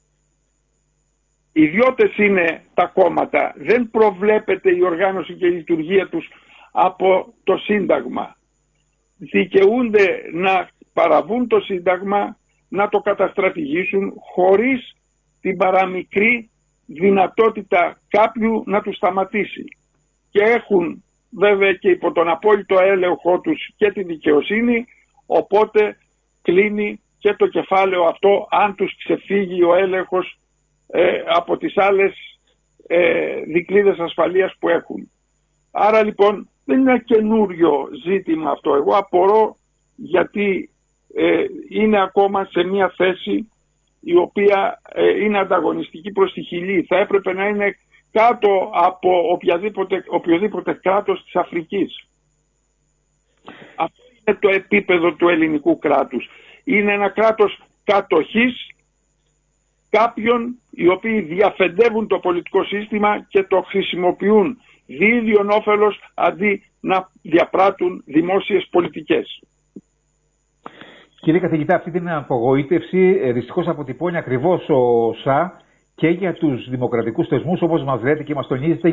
Speaker 17: Οι ιδιώτες είναι τα κόμματα. Δεν προβλέπεται η οργάνωση και η λειτουργία τους από το Σύνταγμα. Δικαιούνται να παραβούν το Σύνταγμα, να το καταστρατηγήσουν χωρίς την παραμικρή δυνατότητα κάποιου να τους σταματήσει. Και έχουν βέβαια και υπό τον απόλυτο έλεγχό τους και τη δικαιοσύνη, οπότε κλείνει και το κεφάλαιο αυτό αν τους ξεφύγει ο έλεγχος ε, από τις άλλες ε, δικλείδες ασφαλείας που έχουν. Άρα λοιπόν δεν είναι ένα καινούριο ζήτημα αυτό. Εγώ απορώ γιατί ε, είναι ακόμα σε μια θέση η οποία ε, είναι ανταγωνιστική προς τη Χιλή. Θα έπρεπε να είναι κάτω από οποιαδήποτε, οποιοδήποτε κράτος της Αφρικής. Αυτό είναι το επίπεδο του ελληνικού κράτους. Είναι ένα κράτος κατοχής κάποιων οι οποίοι διαφεντεύουν το πολιτικό σύστημα και το χρησιμοποιούν διίδιον όφελος αντί να διαπράττουν δημόσιες πολιτικές.
Speaker 16: Κύριε καθηγητά, αυτή την απογοήτευση δυστυχώς αποτυπώνει ακριβώς ο ΣΑ και για τους δημοκρατικούς θεσμούς, όπως μας λέτε και μας τονίζετε.